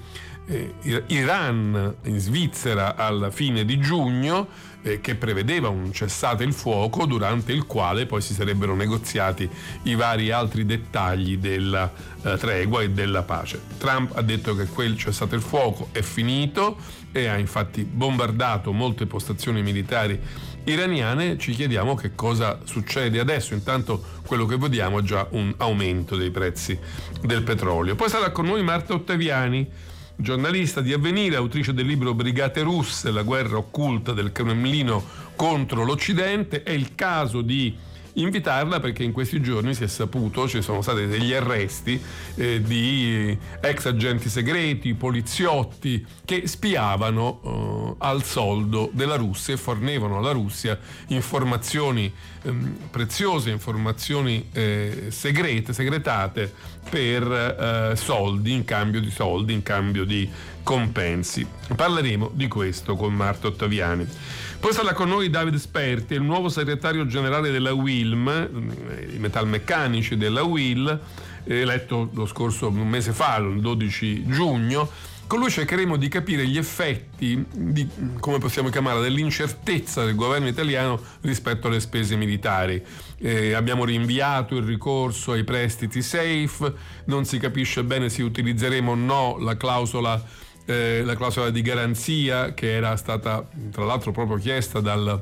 eh, Iran in Svizzera alla fine di giugno, eh, che prevedeva un cessate il fuoco durante il quale poi si sarebbero negoziati i vari altri dettagli della eh, tregua e della pace. Trump ha detto che quel cessate il fuoco è finito e ha infatti bombardato molte postazioni militari iraniane. Ci chiediamo che cosa succede adesso. Intanto quello che vediamo è già un aumento dei prezzi del petrolio. Poi sarà con noi Marta Ottaviani, giornalista di Avvenire, autrice del libro Brigate russe, la guerra occulta del Cremlino contro l'Occidente. È il caso di invitarla perché in questi giorni si è saputo, ci sono stati degli arresti eh, di ex agenti segreti, poliziotti che spiavano eh, al soldo della Russia e fornivano alla Russia informazioni ehm, preziose, informazioni eh, segrete, segretate per eh, soldi, in cambio di soldi, in cambio di compensi. Parleremo di questo con Marta Ottaviani. Poi sarà con noi Davide Sperti, il nuovo segretario generale della U I L M, i metalmeccanici della U I L, eletto lo scorso un mese fa, il dodici giugno. Con lui cercheremo di capire gli effetti di, come possiamo chiamarla, dell'incertezza del governo italiano rispetto alle spese militari. Eh, abbiamo rinviato il ricorso ai prestiti safe, non si capisce bene se utilizzeremo o no la clausola Eh, la clausola di garanzia che era stata tra l'altro proprio chiesta dal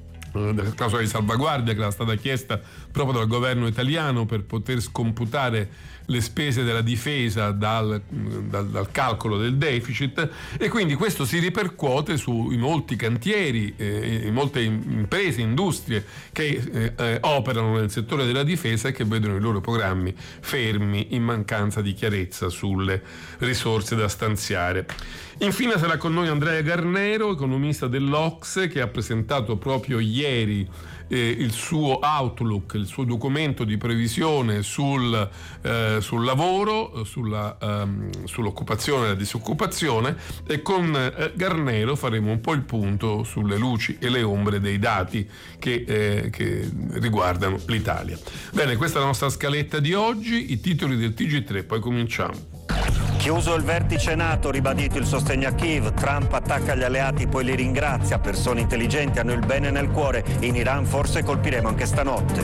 la clausola di salvaguardia che era stata chiesta proprio dal governo italiano per poter scomputare le spese della difesa dal, dal, dal calcolo del deficit, e quindi questo si ripercuote sui molti cantieri, eh, in molte imprese, industrie che eh, eh, operano nel settore della difesa e che vedono i loro programmi fermi in mancanza di chiarezza sulle risorse da stanziare. Infine sarà con noi Andrea Garnero, economista dell'O C S E, che ha presentato proprio ieri eh, il suo outlook, il suo documento di previsione sul, eh, sul lavoro, sulla, um, sull'occupazione e la disoccupazione, e con eh, Garnero faremo un po' il punto sulle luci e le ombre dei dati che, eh, che riguardano l'Italia. Bene, questa è la nostra scaletta di oggi, i titoli del T G tre, poi cominciamo. Chiuso il vertice NATO, ribadito il sostegno a Kiev, Trump attacca gli alleati poi li ringrazia, persone intelligenti hanno il bene nel cuore, in Iran forse colpiremo anche stanotte.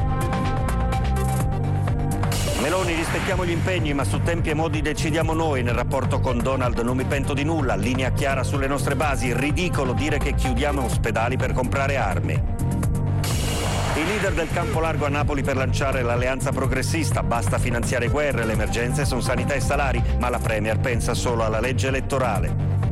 Meloni, rispettiamo gli impegni ma su tempi e modi decidiamo noi, nel rapporto con Donald non mi pento di nulla, linea chiara sulle nostre basi, ridicolo dire che chiudiamo ospedali per comprare armi. I leader del campo largo a Napoli per lanciare l'alleanza progressista, basta finanziare guerre, le emergenze sono sanità e salari, ma la Premier pensa solo alla legge elettorale.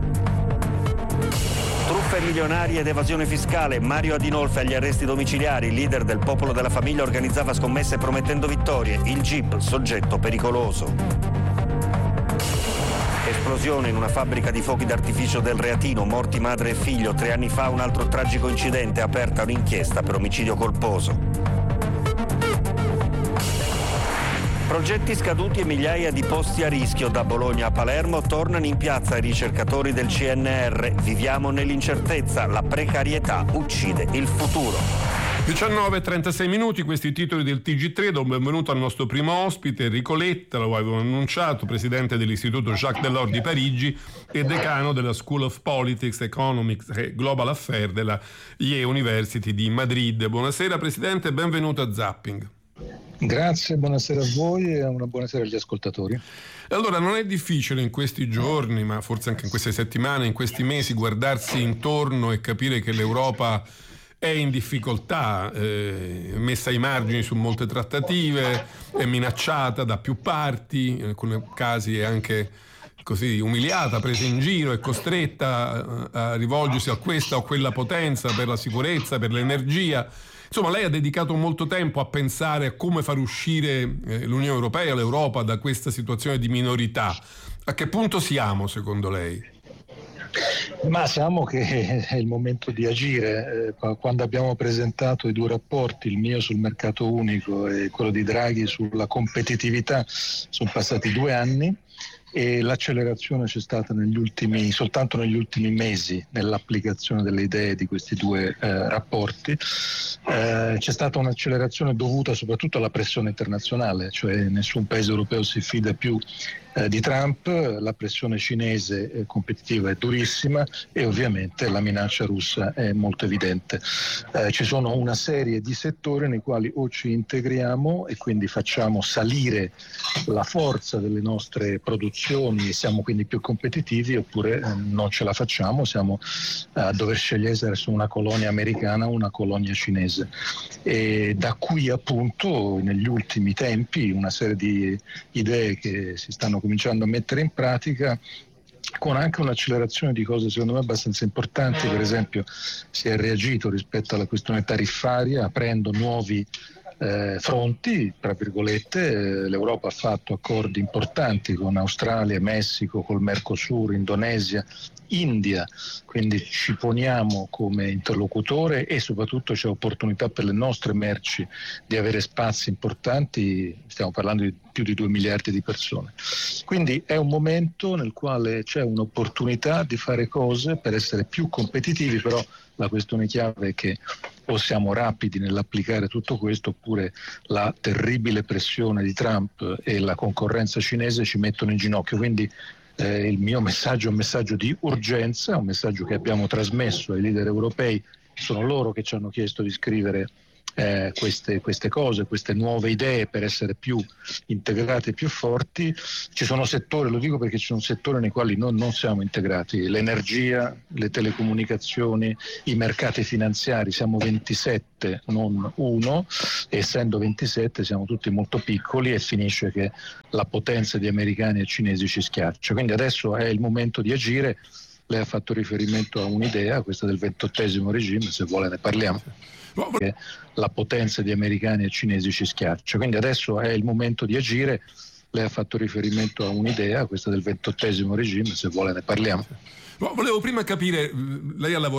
Truffe milionarie ed evasione fiscale, Mario Adinolfi agli arresti domiciliari, il leader del Popolo della Famiglia organizzava scommesse promettendo vittorie, il G I P, soggetto pericoloso. Esplosione in una fabbrica di fuochi d'artificio del Reatino, morti madre e figlio, tre anni fa un altro tragico incidente, aperta un'inchiesta per omicidio colposo. Progetti scaduti e migliaia di posti a rischio, da Bologna a Palermo tornano in piazza i ricercatori del C N R, viviamo nell'incertezza, la precarietà uccide il futuro. diciannove e trentasei minuti, questi titoli del T G tre. Do un benvenuto al nostro primo ospite, Enrico Letta, lo avevo annunciato, presidente dell'Istituto Jacques Delors di Parigi e decano della School of Politics, Economics e Global Affairs della Yale University di Madrid. Buonasera Presidente, benvenuto a Zapping. Grazie, buonasera a voi e una buonasera agli ascoltatori. Allora, non è difficile in questi giorni, ma forse anche in queste settimane, in questi mesi, guardarsi intorno e capire che l'Europa è in difficoltà, eh, messa ai margini su molte trattative, è minacciata da più parti, in alcuni casi è anche così umiliata, presa in giro, è costretta a, a rivolgersi a questa o quella potenza per la sicurezza, per l'energia. Insomma, lei ha dedicato molto tempo a pensare a come far uscire eh, l'Unione Europea, l'Europa da questa situazione di minorità. A che punto siamo, secondo lei? Ma siamo che è il momento di agire. Quando abbiamo presentato i due rapporti, il mio sul mercato unico e quello di Draghi sulla competitività, sono passati due anni e l'accelerazione c'è stata negli ultimi, soltanto negli ultimi mesi nell'applicazione delle idee di questi due eh, rapporti. Eh, c'è stata un'accelerazione dovuta soprattutto alla pressione internazionale, cioè nessun paese europeo si fida più eh, di Trump, la pressione cinese eh, competitiva è durissima e ovviamente la minaccia russa è molto evidente. Eh, ci sono una serie di settori nei quali o ci integriamo e quindi facciamo salire la forza delle nostre produzioni e siamo quindi più competitivi, oppure eh, non ce la facciamo, siamo eh, a dover scegliere se essere una colonia americana o una colonia cinese. E da qui appunto negli ultimi tempi una serie di idee che si stanno cominciando a mettere in pratica, con anche un'accelerazione di cose secondo me abbastanza importanti. Per esempio si è reagito rispetto alla questione tariffaria aprendo nuovi eh, fronti, tra virgolette. Eh, l'Europa ha fatto accordi importanti con Australia, Messico, col Mercosur, Indonesia, India, quindi ci poniamo come interlocutore e soprattutto c'è opportunità per le nostre merci di avere spazi importanti. Stiamo parlando di più di due miliardi di persone, quindi è un momento nel quale c'è un'opportunità di fare cose per essere più competitivi, però la questione chiave è che o siamo rapidi nell'applicare tutto questo, oppure la terribile pressione di Trump e la concorrenza cinese ci mettono in ginocchio. Quindi Eh, il mio messaggio è un messaggio di urgenza, un messaggio che abbiamo trasmesso ai leader europei. Sono loro che ci hanno chiesto di scrivere eh, queste, queste cose, queste nuove idee per essere più integrati e più forti. Ci sono settori, lo dico perché ci sono settori nei quali non, non siamo integrati: l'energia, le telecomunicazioni, i mercati finanziari. Siamo ventisette, non uno, e essendo ventisette siamo tutti molto piccoli e finisce che la potenza di americani e cinesi ci schiaccia. Quindi adesso è il momento di agire. Lei ha fatto riferimento a un'idea, questa del ventottesimo regime, se vuole ne parliamo. Che la potenza di americani e cinesi ci schiaccia. Quindi adesso è il momento di agire. Lei ha fatto riferimento a un'idea, questa del ventottesimo regime, se vuole ne parliamo. Volevo prima capire, lei ha lavorato